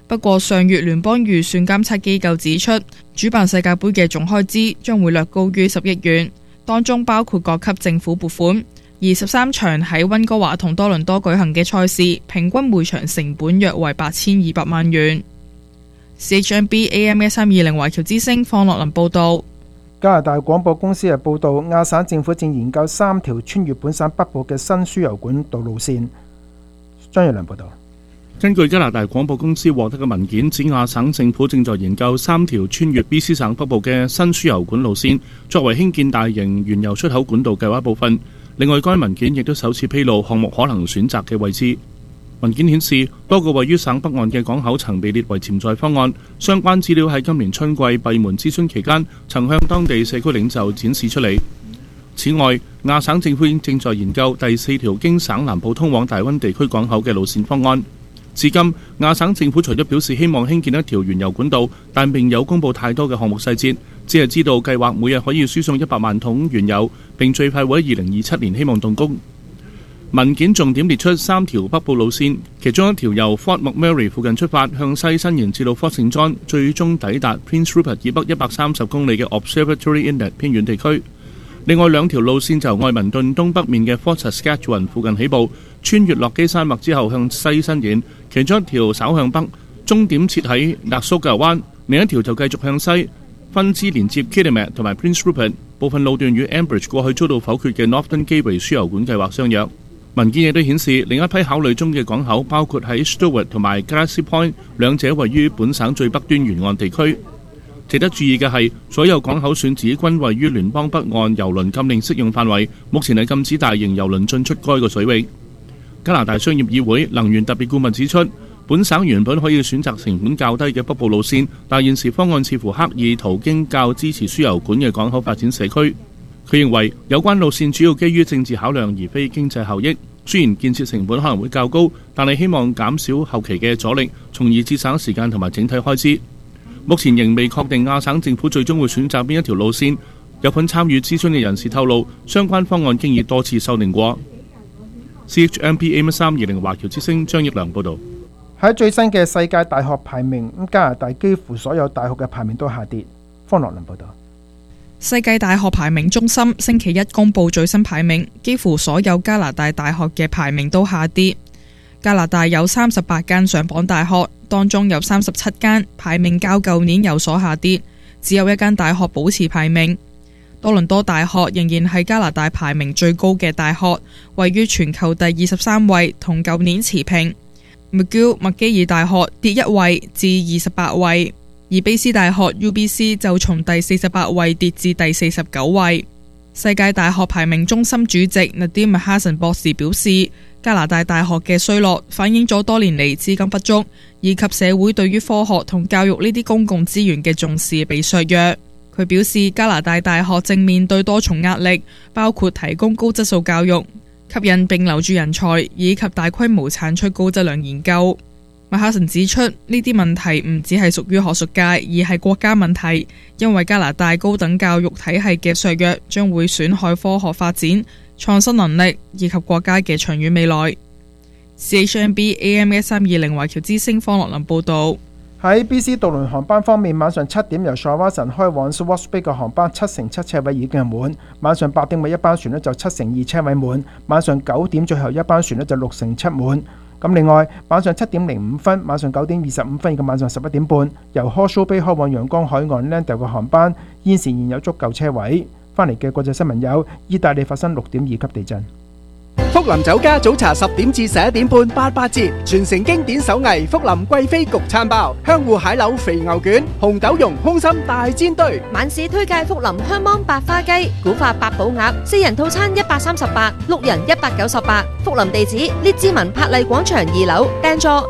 不過上月聯邦預算監測機構指出，主辦世界盃嘅總開支將會略高於10億元，當中包括各級政府撥款。而13場喺溫哥華同多倫多舉行嘅賽事，平均每場成本約為8200萬元。CHMB AM1320 華僑之聲方樂林報導。 加拿大廣播公司報導，亞省政府正研究3條穿越本省北部嘅新輸油管道路線。張若良報導。 根據加拿大廣播公司獲得嘅文件，指亞省政府正在研究3條穿越 BC 省北部嘅新輸油管路線，作為興建大型原油出口管道計劃部分。另外，該文件亦都首次披露項目可能選擇嘅位置。文件顯示，多個位於省北岸嘅港口曾被列為潛在方案。相關資料喺今年春季閉門諮詢期間，曾向當地社區領袖展示出嚟。此外，亞省政府正在研究第4條經省南部通往大溫地區港口嘅路線方案。至今，亞省政府除咗表示希望興建一條原油管道，但並有公布太多嘅項目細節，只係知道計劃每日可以輸送100萬桶原油，並最快會喺2027年希望動工。文件重點列出3條北部路線，其中一條由 Fort McMurray 附近出發，向西伸延至到 Fort St John，最終抵達 Prince Rupert 以北130公里嘅 Observatory Inlet 偏遠地區。另外2條路線就由愛民頓東北面嘅 Fort Saskatchewan 附近起步，穿越落基山脈之後向西伸延，其中一條稍向北，終點設喺納蘇格灣；另一條就繼續向西，分支連接 Kitimat 同埋 Prince Rupert， 部分路段與 Ambridge 過去遭到否決嘅 Northern Gateway 輸油管計劃相若。文件亦都顯示，另一批考慮中嘅港口包括喺 Stewart 同埋 Grassy Point， 兩者位於本省最北端沿岸地區。值得注意嘅係，所有港口選址均位於聯邦北岸郵輪禁令適用範圍，目前係禁止大型郵輪進出該個水域。加拿大商業議會能源特別顧問指出，本省原本可以選擇成本較低嘅北部路線，但現時方案似乎刻意途經較支持輸油管嘅港口發展社區。佢認為有關路線主要基於政治考量而非經濟效益，雖然建設成本可能會較高，但係希望減少後期嘅阻力，從而節省時間同埋整體開支。目前仍未確定亞省政府最終會選擇邊一條路線。有份參與諮詢嘅人士透露，相關方案經已多次修訂過。CHMP AM1320 華僑之聲張益良報導。 喺最新嘅世界大學排名，加拿大幾乎所有大學嘅排名都下跌。方樂麟報導。 世界大學排名中心星期一公佈最新排名，幾乎所有加拿大大學嘅排名都下跌。加拿大有38間上榜大學，當中有37間排名較舊年有所下跌，只有1間大學保持排名。多倫多大學仍然係加拿大排名最高嘅大學，位於全球第23位，同舊年持平。McGill 麥基爾大學跌1位至28位，而卑斯大學 UBC 就從第48位跌至第49位。世界大學排名中心主席 Nadim Hassan 博士表示，加拿大大學嘅衰落反映咗多年嚟資金不足，以及社會對於科學同教育呢啲公共資源嘅重視被削弱。佢表示，加拿大大學正面對多重壓力，包括提供高質素教育、吸引並留住人才，以及大規模產出高質量研究。麥哈臣指出，呢啲問題唔只係屬於學術界，而係國家問題，因為加拿大高等教育體系嘅削弱將會損害科學發展、創新能力以及國家嘅長遠未來。CHMB AM1320 華僑之聲方樂麟報導。 喺 BC 渡輪航班方面，晚上7點由 Shawinigan 開往 Swartz Bay 嘅航班7/7車位已經係滿，晚上8點嘅一班船呢就7/2車位滿，晚上9點最後一班船呢就6/7滿。咁另外，晚上7點05分、晚上9點25分以及晚上11點半，由 Hawke's Bay 開往陽光海岸 Landale 嘅航班，現時仍有足夠車位。翻嚟嘅國際新聞有：意大利發生6.2級地震。 福林酒家早茶10點至11點半88折，傳承經典手藝福林貴妃焗餐包、香芋蟹柳肥牛卷、紅豆蓉空心大煎堆。 晚市推介福林香芒白花雞、古法八寶鴨，4人套餐138， 6人198。福林地址：列治文柏麗廣場2樓，訂座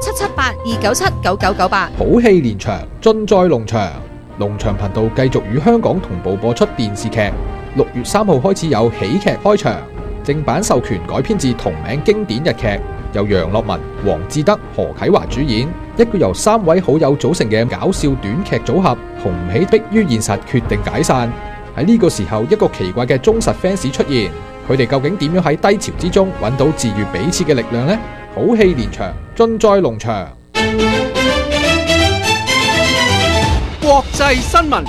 778-297-9998。 好戲連場，盡在龍翔。龍翔頻道繼續與香港同步播出電視劇。6月3號開始有喜劇開場。正版授權改編自同名經典日劇，由楊樂文、黃志德、何啟華主演，一個由3位好友組成嘅搞笑短劇組合，紅唔起迫於現實決定解散。喺呢個時候，一個奇怪嘅忠實 fans 出現，佢哋究竟點樣喺低潮之中揾到治癒彼此嘅力量呢？好戲連場，盡在龍翔。 際新聞。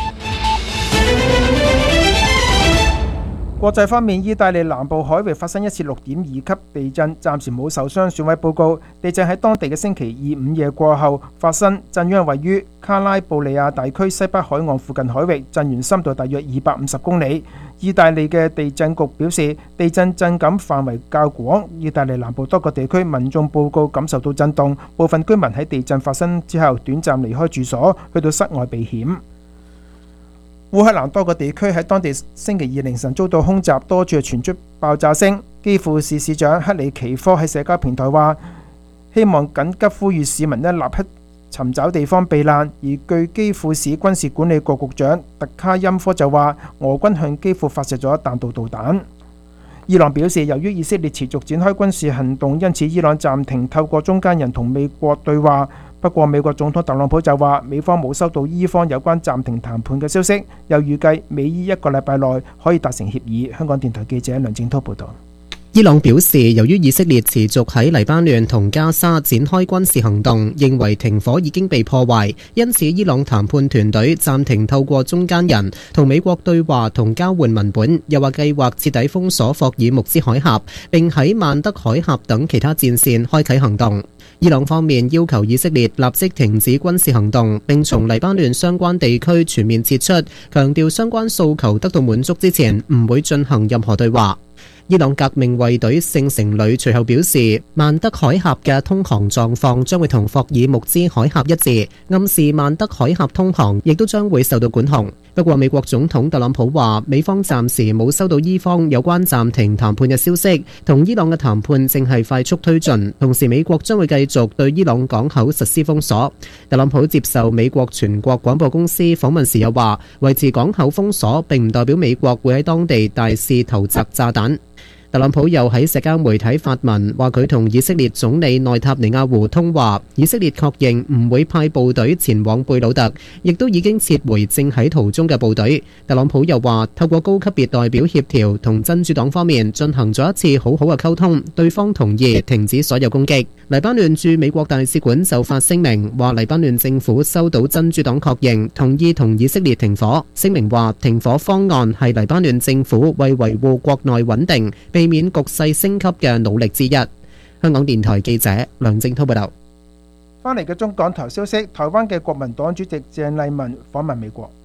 國際方面，意大利南部海域發生一次6.2級地震，暫時冇受傷損毀報告。地震喺當地嘅星期二午夜過後發生，震央位於卡拉布里亞地區西北海岸附近海域，震源深度大約250公里。意大利嘅地震局表示，地震震感範圍較廣，意大利南部多個地區民眾報告感受到震動，部分居民喺地震發生之後短暫離開住所，去到室外避險。烏克蘭多個地區喺當地星期二凌晨遭到空襲，多處傳出爆炸聲。基輔市市長克里奇科喺社交平台話，希望緊急呼籲市民立刻尋找地方避難。而據基輔市軍事管理局局長特卡欽科就話，俄軍向基輔發射咗彈道導彈。伊朗表示，由於以色列持續展開軍事行動，因此伊朗暫停透過中間人同美國對話。不過美國總統特朗普就話，美方冇收到伊方有關暫停談判嘅消息，又預計美伊1個禮拜內可以達成協議。香港電台記者梁正滔報導。 伊朗表示，由於以色列持續喺黎巴嫩同加沙展開軍事行動，認為停火已經被破壞，因此伊朗談判團隊暫停透過中間人同美國對話同交換文本，又話計劃徹底封鎖霍爾木茲海峽，並喺曼德海峽等其他戰線開啟行動。伊朗方面要求以色列立即停止軍事行動，並從黎巴嫩相關地區全面撤出，強調相關訴求得到滿足之前唔會進行任何對話。伊朗革命衛隊聖城旅隨後表示，曼德海峽嘅通航狀況將會同霍爾木茲海峽一致，暗示曼德海峽通航亦都將會受到管控。不過美國總統特朗普話，美方暫時冇收到伊方有關暫停談判嘅消息，同伊朗嘅談判正係快速推進，同時美國將會繼續對伊朗港口實施封鎖。特朗普接受美國全國廣播公司訪問時又話，維持港口封鎖並唔代表美國會喺當地大肆投擲炸彈。特朗普又喺社交媒體發文，話佢同以色列總理內塔尼亞胡通話，以色列確認唔會派部隊前往貝魯特，亦都已經撤回正喺途中嘅部隊。特朗普又話，透過高級別代表協調，同真主黨方面進行咗一次好好嘅溝通，對方同意停止所有攻擊。黎巴嫩駐美國大使館就發聲明，話黎巴嫩政府收到真主黨確認，同意同以色列停火。聲明話，停火方案係黎巴嫩政府為維護國內穩定、避免局勢升級嘅努力之一。香港電台記者梁正滔報道。 翻嚟嘅中港台消息，台灣嘅國民黨主席鄭麗文訪問美國。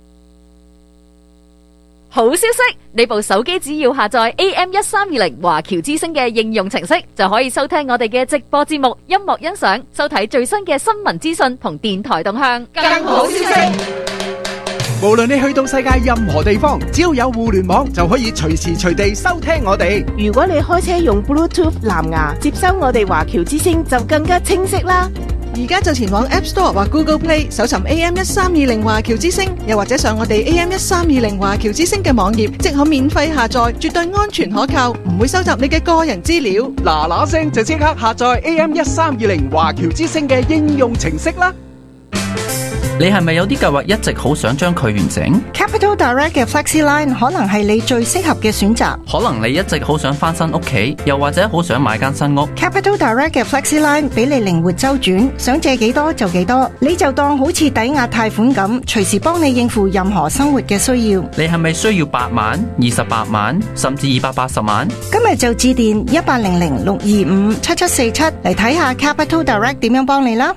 好消息！你部手機只要下載 AM1320華僑之聲嘅應用程式，就可以收聽我哋嘅直播節目、音樂欣賞、收睇最新嘅新聞資訊同電台動向。 更好消息！無論你去到世界任何地方，只要有互聯網，就可以隨時隨地收聽我哋。 如果你開車用 Bluetooth 藍牙接收我哋華僑之聲，就更加清晰啦。 而家就前往 App Store 或 Google Play 搜尋 AM1320華僑之聲，又或者上我哋 AM1320華僑之聲嘅網頁，即可免費下載，絕對安全可靠，唔會收集你嘅個人資料。 嗱聲就即刻下載 AM1320華僑之聲嘅應用程式啦！ 你係咪有啲計劃一直好想將佢完成？ Capital Direct 嘅 FlexiLine 可能係你最適合嘅選擇。 可能你一直好想翻新屋企，又或者好想買間新屋。 Capital Direct 嘅 FlexiLine 俾你靈活周轉，想借幾多就幾多，你就當好似抵押貸款咁，隨時幫你應付任何生活嘅需要。 你係咪需要8萬、28萬，甚至280萬？ 今日就致電1800-625-7747嚟睇下 Capital Direct 點樣幫你啦。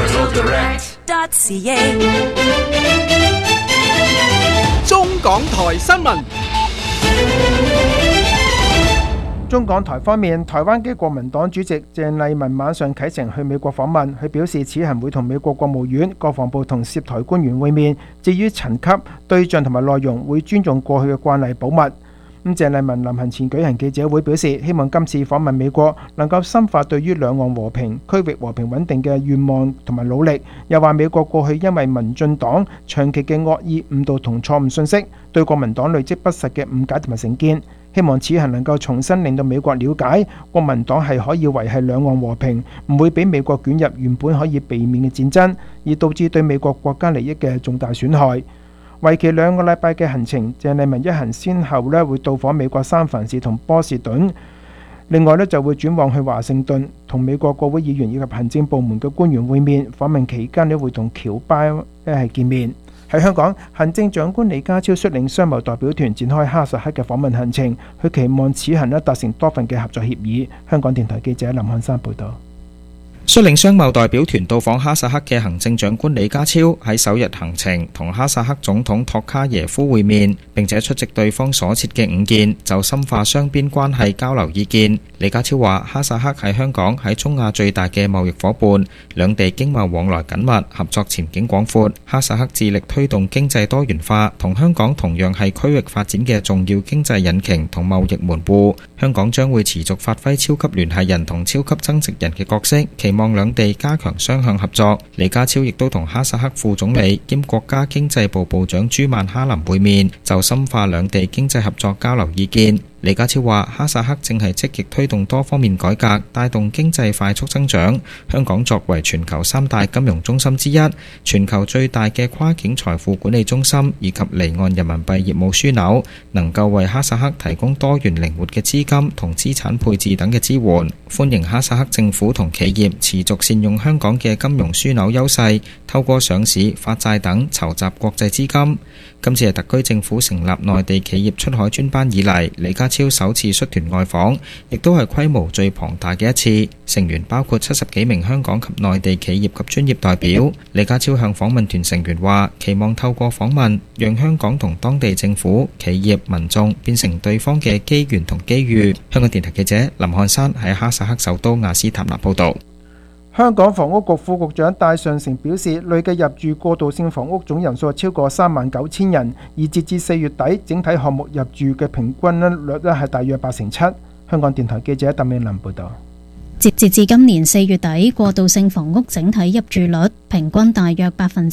中港台新聞。 中港台方面，台灣嘅國民黨主席鄭麗文晚上啟程去美國訪問，佢表示此行會同美國國務院、國防部同涉台官員會面，至於層級、對象同埋內容會尊重過去嘅慣例保密。鄭麗文臨行前舉行記者會，表示希望今次訪問美國能夠深化對於兩岸和平、區域和平穩定嘅願望同埋努力。又話美國過去因為民進黨長期嘅惡意誤導同錯誤信息，對國民黨累積不實嘅誤解同埋成見，希望此行能夠重新令到美國了解國民黨係可以維繫兩岸和平，唔會俾美國捲入原本可以避免嘅戰爭，而導致對美國國家利益嘅重大損害。為期2個禮拜嘅行程，鄭麗文一行先後會到訪美國三藩市同波士頓，另外就會轉往去華盛頓，同美國國會議員以及行政部門嘅官員會面。訪問期間會同僑胞一齊見面。喺喺香港，行政長官李家超率領商貿代表團展開哈薩克嘅訪問行程，佢期望此行達成多份嘅合作協議。香港電台記者林漢山報導。 率領商貿代表團到訪哈薩克嘅行政長官李家超喺首日行程同哈薩克總統托卡耶夫會面，並且出席對方所設嘅5件就深化雙邊關係交流意見。李家超話：哈薩克係香港喺中亞最大嘅貿易夥伴，兩地經貿往來緊密，合作前景廣闊。哈薩克致力推動經濟多元化，同香港同樣係區域發展嘅重要經濟引擎同貿易門戶。香港將會持續發揮超級聯繫人同超級增值人嘅角色，期望兩地加強雙向合作。李家超亦都同哈薩克副總理兼國家經濟部部長朱曼哈林會面，就深化兩地經濟合作交流意見。李家超話：哈薩克正係積極推動多方面改革，帶動經濟快速增長。香港作為全球3大金融中心之一，全球最大嘅跨境財富管理中心，以及離岸人民幣業務樞紐，能夠為哈薩克提供多元靈活嘅資金同資產配置等嘅支援。歡迎哈薩克政府同企業持續善用香港嘅金融樞紐優勢，透過上市、發債等籌集國際資金。今次係特區政府成立內地企業出海專班以嚟，李家超首次率團外訪，亦都係規模最龐大嘅一次。成員包括70幾名香港及內地企業及專業代表。李家超向訪問團成員話：期望透過訪問，讓香港同當地政府、企業、民眾變成對方嘅機緣同機遇。香港電台記者林漢山喺哈薩克首都亞斯塔納報導。 香港房屋局副局長戴尚成表示，累計入住過渡性房屋總人數超過39,000人，而截至4月底，整體項目入住嘅平均率係大約87%。香港電台記者鄧美琳報導。 截至今年4月底，過渡性房屋整體入住率平均大約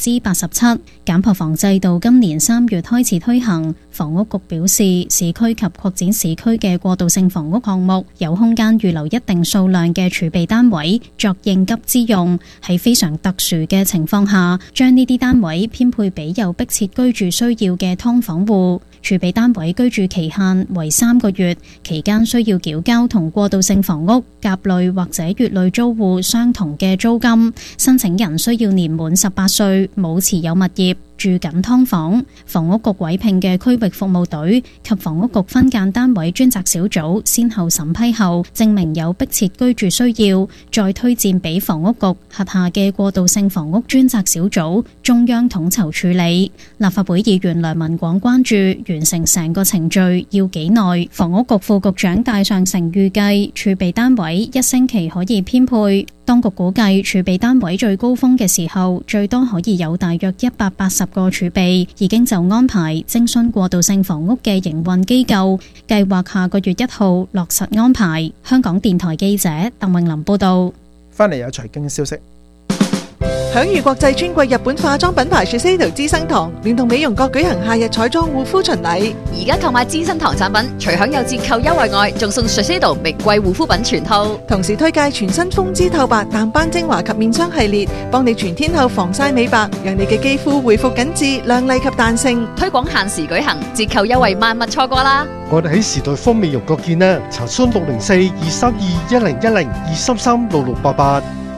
87%。減破房制度今年3月開始推行，房屋局表示，市區及擴展市區嘅過渡性房屋項目有空間預留一定數量嘅儲備單位作應急之用，喺非常特殊嘅情況下，將呢啲單位編配俾有迫切居住需要嘅劏房戶。儲備單位居住期限為3個月，期間需要繳交同過渡性房屋甲類或者乙類租戶相同嘅租金。申請人需要年滿18歲，冇持有物業，住緊劏房。房屋局委聘嘅區域服務隊及房屋局分間單位專責小組先後審批後，證明有迫切居住需要，再推薦俾房屋局轄下嘅過渡性房屋專責小組中央統籌處理。立法會議員梁文廣關注完成成個程序要幾耐？房屋局副局長戴尚成預計儲備單位1星期可以編配。當局估計儲備單位最高峰嘅時候，最多可以有大約180個儲備，已經就安排徵詢過渡性房屋嘅營運機構，計劃下個月1號落實安排。香港電台記者鄧穎琳報道。 翻嚟有財經消息。 享譽國際專櫃日本化妝品牌 Shiseido 資生堂聯同美容閣舉行夏日彩妝護膚巡禮， 而家購買資生堂產品，除享有折扣優惠外，仲送 Shiseido 名貴護膚品全套。 同時推介全新風姿透白淡斑精華及面霜系列，幫你全天候防曬美白，讓你嘅肌膚恢復緊緻、亮麗及彈性。 推廣限時舉行，折扣優惠萬勿錯過啦！ 我哋喺時代豐美容閣見啦，查詢604-232-1010-233-6688。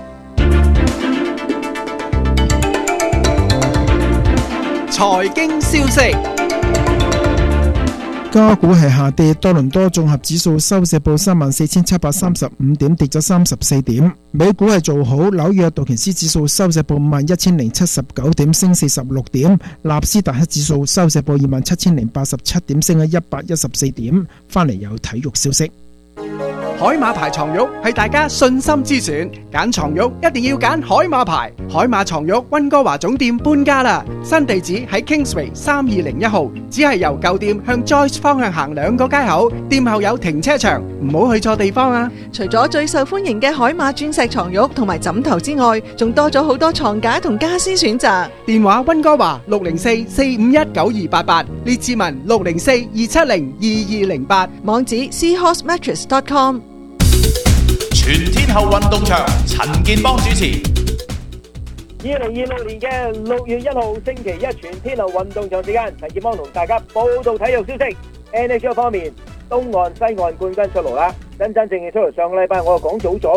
財經消息， 加股係下跌，多倫多綜合指數收市報34,735點，跌咗34點。美股係做好，紐約道瓊斯指數收市報51,079點，升46點。納斯達克指數收市報27,087點，升咗114點。翻嚟有體育消息。 海馬牌床褥係大家信心之選，揀床褥一定要揀海馬牌。海馬床褥溫哥華總店搬家啦，新地址喺 Kingsway 3201號，只係由舊店向 Joyce 方向行2個街口，店後有停車場，唔好去錯地方啊！ 除咗最受歡迎嘅海馬鑽石床褥同埋枕頭之外，仲多咗好多床架同家私選擇。 電話溫哥華604-451-9288，列治文604-270-2208， 網址 seahorsemattress.com。 全天候運動場，陳健邦主持。 2026年嘅6月1號星期一，全天候運動場時間，陳健邦同大家報道體育消息。NHL 方面，東岸、西岸冠軍出爐啦，真正嘅出爐。上個禮拜我就講早咗嘅，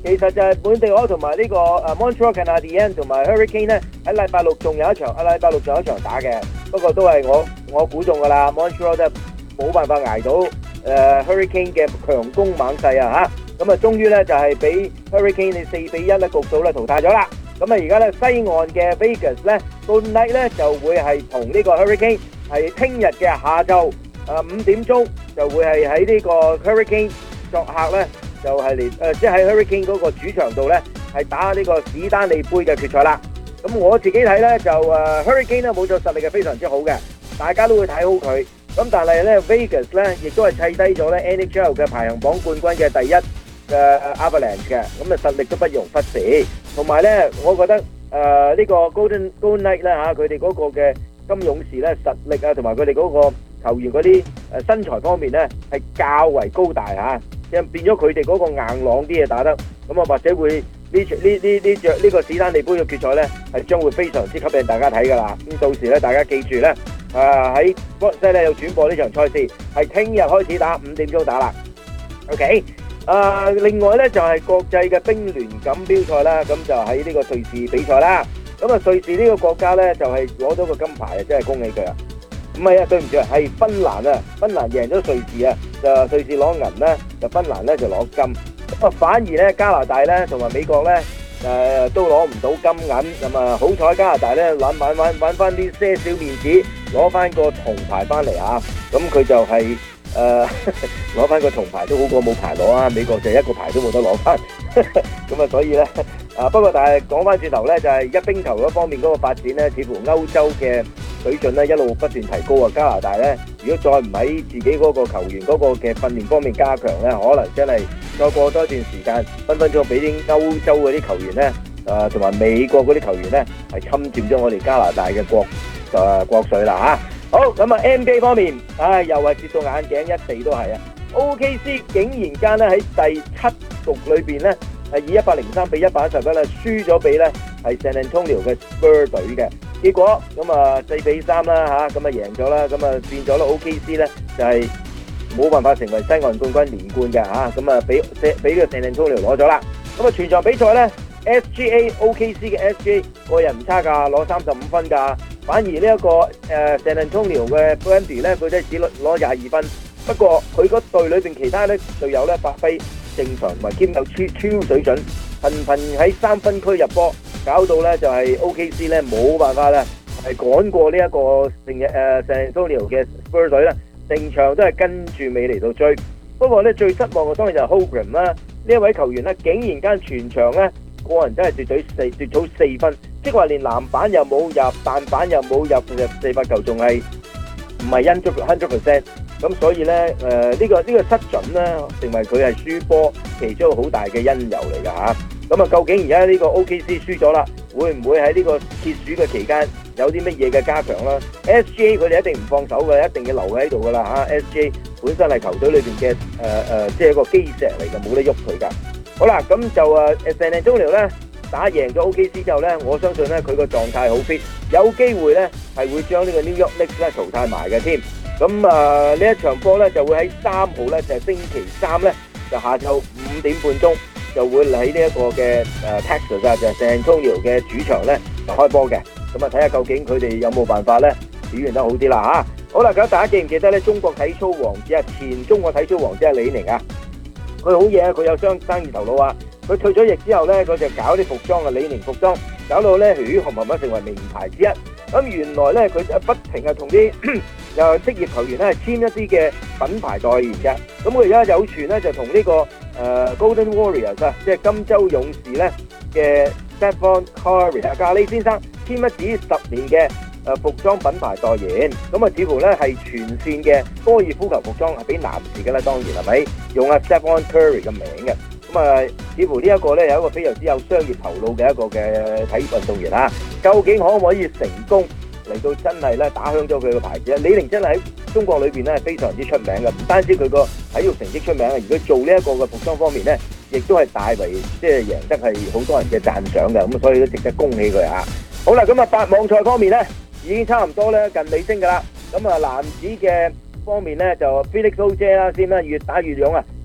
其實就係本地河同埋呢個Montreal Canadiens同埋 Hurricane 咧喺禮拜六仲有一場，禮拜六仲有一場打嘅。不過都係我估中㗎啦 ，Montreal 真係冇辦法捱到Hurricane 嘅強攻猛勢啊嚇！咁啊，終於咧就係俾 Hurricane 4-1咧局數咧淘汰咗啦。咁啊，而家咧西岸嘅 Vegas 咧 Golden Knights 咧就會係同呢個 Hurricane 係聽日嘅下晝5點鐘就會係喺呢個 Hurricane 作客咧。就係嚟即係喺 Hurricane 嗰個主場度咧，係打呢個史丹利杯嘅決賽啦。咁我自己睇咧就Hurricane 咧冇咗實力係非常之好嘅，大家都會睇好佢。咁但係咧 Vegas 咧亦都係砌低咗咧 NHL 嘅排行榜冠軍嘅第一嘅 Avalanche 嘅，咁啊實力都不容忽視。同埋咧，我覺得呢個 Golden Knights 咧嚇，佢哋嗰個嘅金勇士咧實力啊，同埋佢哋嗰個球員嗰啲身材方面咧係較為高大嚇。變咗佢哋嗰個硬朗啲嘢打得，咁啊或者會呢個史丹利杯嘅決賽咧，係將會非常之吸引大家睇㗎啦。咁到時咧，大家記住咧，喺 Sportsnet 咧有轉播呢場賽事，係聽日開始打5點鐘打啦。OK，另外咧就係國際嘅冰聯錦標賽啦，咁就喺呢個瑞士比賽啦。咁啊瑞士呢個國家咧就係攞到個金牌啊，真係恭喜佢啊！唔係啊，對唔住啊，係芬蘭啊，芬蘭贏咗瑞士啊，就瑞士攞銀啦，就芬蘭咧就攞金。咁啊，反而咧加拿大咧同埋美國咧都攞唔到金銀，咁啊好彩加拿大咧玩翻啲些少面子，攞翻個銅牌翻嚟啊！咁佢就係攞翻個銅牌都好過冇牌攞啊！美國就一個牌都冇得攞翻，咁啊所以咧不過但係講翻轉頭咧，就係一冰球嗰方面嗰個發展咧，似乎歐洲嘅水準咧一路不斷提高啊！加拿大咧，如果再唔喺自己嗰個球員嗰個嘅訓練方面加強咧，可能真係再過多一段時間，分分鐘俾啲歐洲嗰啲球員咧，同埋美國嗰啲球員咧，係侵佔咗我哋加拿大嘅國水啦嚇！好咁啊 ，NBA 方面，又係跌到眼鏡，一地都係啊 ！OKC 竟然間咧喺第7局裏邊咧，係以103比111咧輸咗俾咧係 San Antonio 嘅 Spurs 隊嘅。結果咁啊4比3啦嚇，咁啊贏咗啦，咁啊變咗啦 OKC 咧就係冇辦法成為西岸冠軍連冠嘅嚇，咁啊俾個 San Antonio 攞咗啦。咁啊全場比賽咧 SGA OKC 嘅 SGA 個人唔差㗎，攞35分㗎。反而呢一個San Antonio 嘅 Brandy 咧，佢都只攞22分。不過佢嗰隊裏邊其他咧隊友咧發揮正常同埋兼有超水準，頻喺3分區入波。搞到咧就係 OKC 咧冇辦法咧係趕過呢一個San Antonio 嘅 Spurs 隊咧，成場都係跟住尾嚟到追。不過咧最失望嘅當然就係 Holmgren 啦，呢一位球員咧竟然間全場咧個人真係奪到4分，即係話連籃板又冇入，彈板又冇入，4罰球仲係唔係 100%。咁所以咧呢個失準咧成為佢係輸波其中好大嘅因由嚟㗎嚇。咁啊，究竟而家呢個 OKC 輸咗啦，會唔會喺呢個揭暑嘅期間有啲乜嘢嘅加強啦 ？SGA 佢哋一定唔放手嘅，一定要留喺度㗎啦嚇。SGA 本身係球隊裏邊嘅即係一個基石嚟嘅，冇得喐佢㗎。好啦，咁就San Antonio 咧打贏咗 OKC 之後咧，我相信咧佢個狀態好 fit，有機會咧係會將呢個 New York Knicks 咧淘汰埋嘅添。咁呢一場波咧就會喺3號咧，就係星期3咧，就下晝5點半鐘。就會喺呢一個嘅Texas 啊，就係 San Antonio 嘅主場咧就開波嘅，咁啊睇下究竟佢哋有冇辦法咧表現得好啲啦嚇。好啦，咁大家記唔記得咧？中國體操王子啊，前中國體操王子係李寧啊，佢好嘢啊，佢有生意頭腦啊。佢退咗役之後咧，佢就搞啲服裝啊，李寧服裝，搞到咧紅紅成為名牌之一。咁原來咧佢不停同啲又職業球員咧係簽一啲嘅品牌代言嘅。咁佢而家有傳咧就同呢個Golden Warriors 啊，即係金州勇士咧嘅 Stephen Curry 啊，咖喱先生簽一紙10年嘅服裝品牌代言，咁啊似乎咧係全線嘅高爾夫球服裝係俾男士嘅啦，當然係咪用阿 Stephen Curry 嘅名嘅？咁啊似乎呢一個咧有一個非常之有商業頭腦嘅一個嘅體育運動員啊，究竟可唔可以成功嚟到真係咧打響咗佢個牌子啊？李寧真係喺中國裏邊咧係非常之出名嘅，唔單止佢個體育成績出名啊，而佢做呢一個嘅服裝方面咧，亦都係大為即係贏得係好多人嘅讚賞嘅，咁所以都值得恭喜佢啊！好啦，咁啊八網賽方面咧已經差唔多咧近尾聲噶啦，咁啊男子嘅方面咧就 Felix Auger 啦先啦，越打越勇啊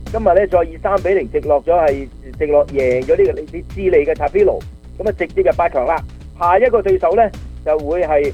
今日咧再以3-0直落贏咗呢個智利嘅塔比魯，咁啊直接入8強啦。下一個對手咧就會係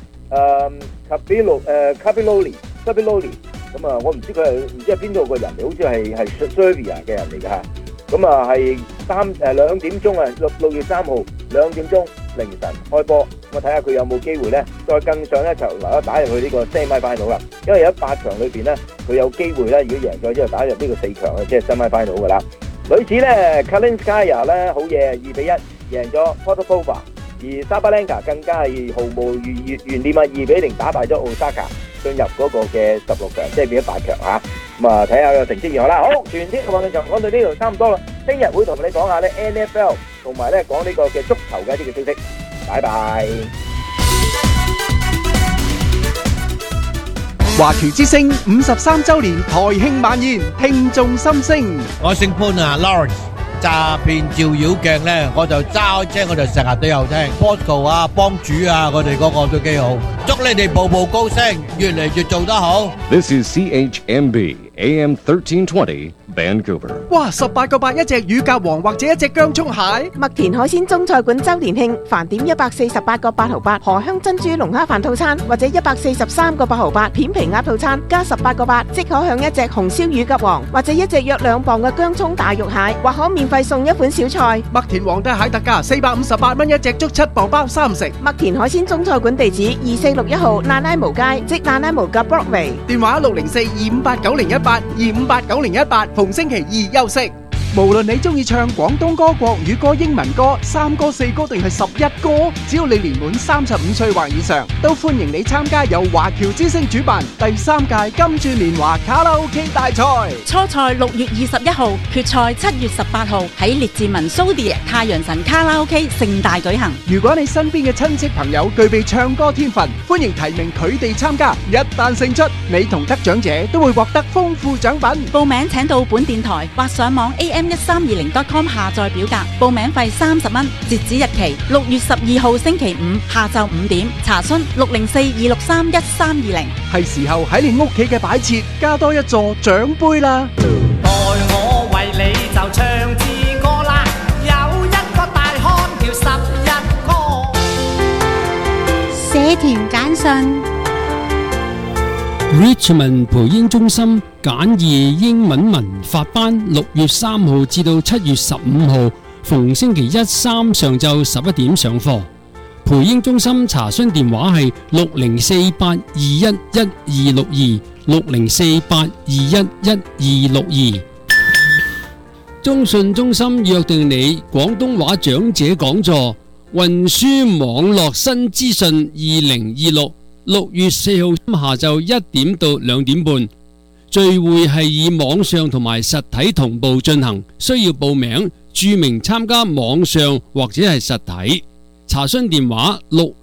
Capiloli，咁啊我唔知佢係邊度個人嚟，好似係 Serbia 嘅人嚟㗎嚇。咁啊係2點鐘啊，6月3號2點鐘凌晨開波，咁啊睇下佢有冇機會咧再更上一層樓打入去呢個 semi final 啦。因為喺8強裏邊咧，佢有機會咧，如果贏咗之後打入呢個4強嘅，即係 semi final 噶啦。女子咧 Kalinskaya 咧好嘢，2-1贏咗 Potapova， 而 Sabalenka 更加係毫無懸念啊，2-0打敗咗 Osaka， 進入嗰個嘅16強，即係變咗8強嚇。咁啊睇下個成績如何啦。好，全天運動場講到呢度差唔多啦。聽日會同你講下咧 NFL 同埋咧講呢個嘅足球嘅一啲嘅消息。拜拜。 華僑之聲53週年台慶晚宴，聽眾心聲。 我姓潘啊 ，Lawrence。詐騙照妖鏡咧，我就揸開車，我就成日都有聽 Bosco 啊、幫主啊，我哋嗰個都幾好。祝你哋步步高升，越嚟越做得好。 This is CHMB AM 1320 Vancouver。 哇，18個8一隻乳鴿王或者一隻薑葱蟹。 麥田海鮮中菜館周年慶，飯點148個8毫8，荷香珍珠龍蝦飯套餐或者143個8毫8，片皮鴨套餐加18個8，即可享一隻紅燒乳鴿王或者一隻約2磅嘅薑葱大肉蟹，或可免費送一款小菜。 麥田皇帝蟹特價458蚊一隻，足7磅包3食。 麥田海鮮中菜館地址2461號那拉無街，即那拉無嘅 Broadway。 電話604-258-9018，258-9018，逢星期2休息。無論你中意唱廣東歌、國語歌、英文歌、3歌、4歌定係11歌，只要你年滿35歲或以上，都歡迎你參加由華僑之聲主辦第3屆金鑽年華卡拉 OK 大賽。 初賽6月21號，決賽7月18號喺列治文蘇迪太陽神卡拉 OK 盛大舉行。 如果你身邊嘅親戚朋友具備唱歌天分，歡迎提名佢哋參加。一旦勝出，你同得獎者都會獲得豐富獎品。 報名請到本電台或上網 am1320.com 下載表格，報名費30蚊，截止日期6月12號星期五下晝5點，查詢604-263-1320。 係時候喺你屋企嘅擺設加多一座獎杯啦！ 代我為你就唱支歌啦，有一個大漢叫11哥。 社團簡訊。 Richmond 培英中心簡易英文文法班6月3號至到7月15號，逢星期1、3上晝11點上課。培英中心查詢電話係604-821-1262，604-821-1262。中信中心約定你廣東話長者講座運輸網絡新資訊2026。6月4號下晝1點到2點半，聚會係以網上同埋實體同步進行，需要報名，注明參加網上或者係實體。查詢電話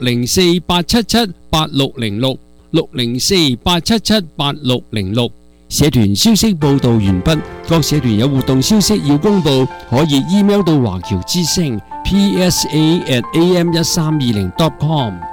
604-877-8606，604-877-8606。社團消息報道完畢，各社團有活動消息要公佈，可以 email 到華僑之聲 PSA@am1320.com。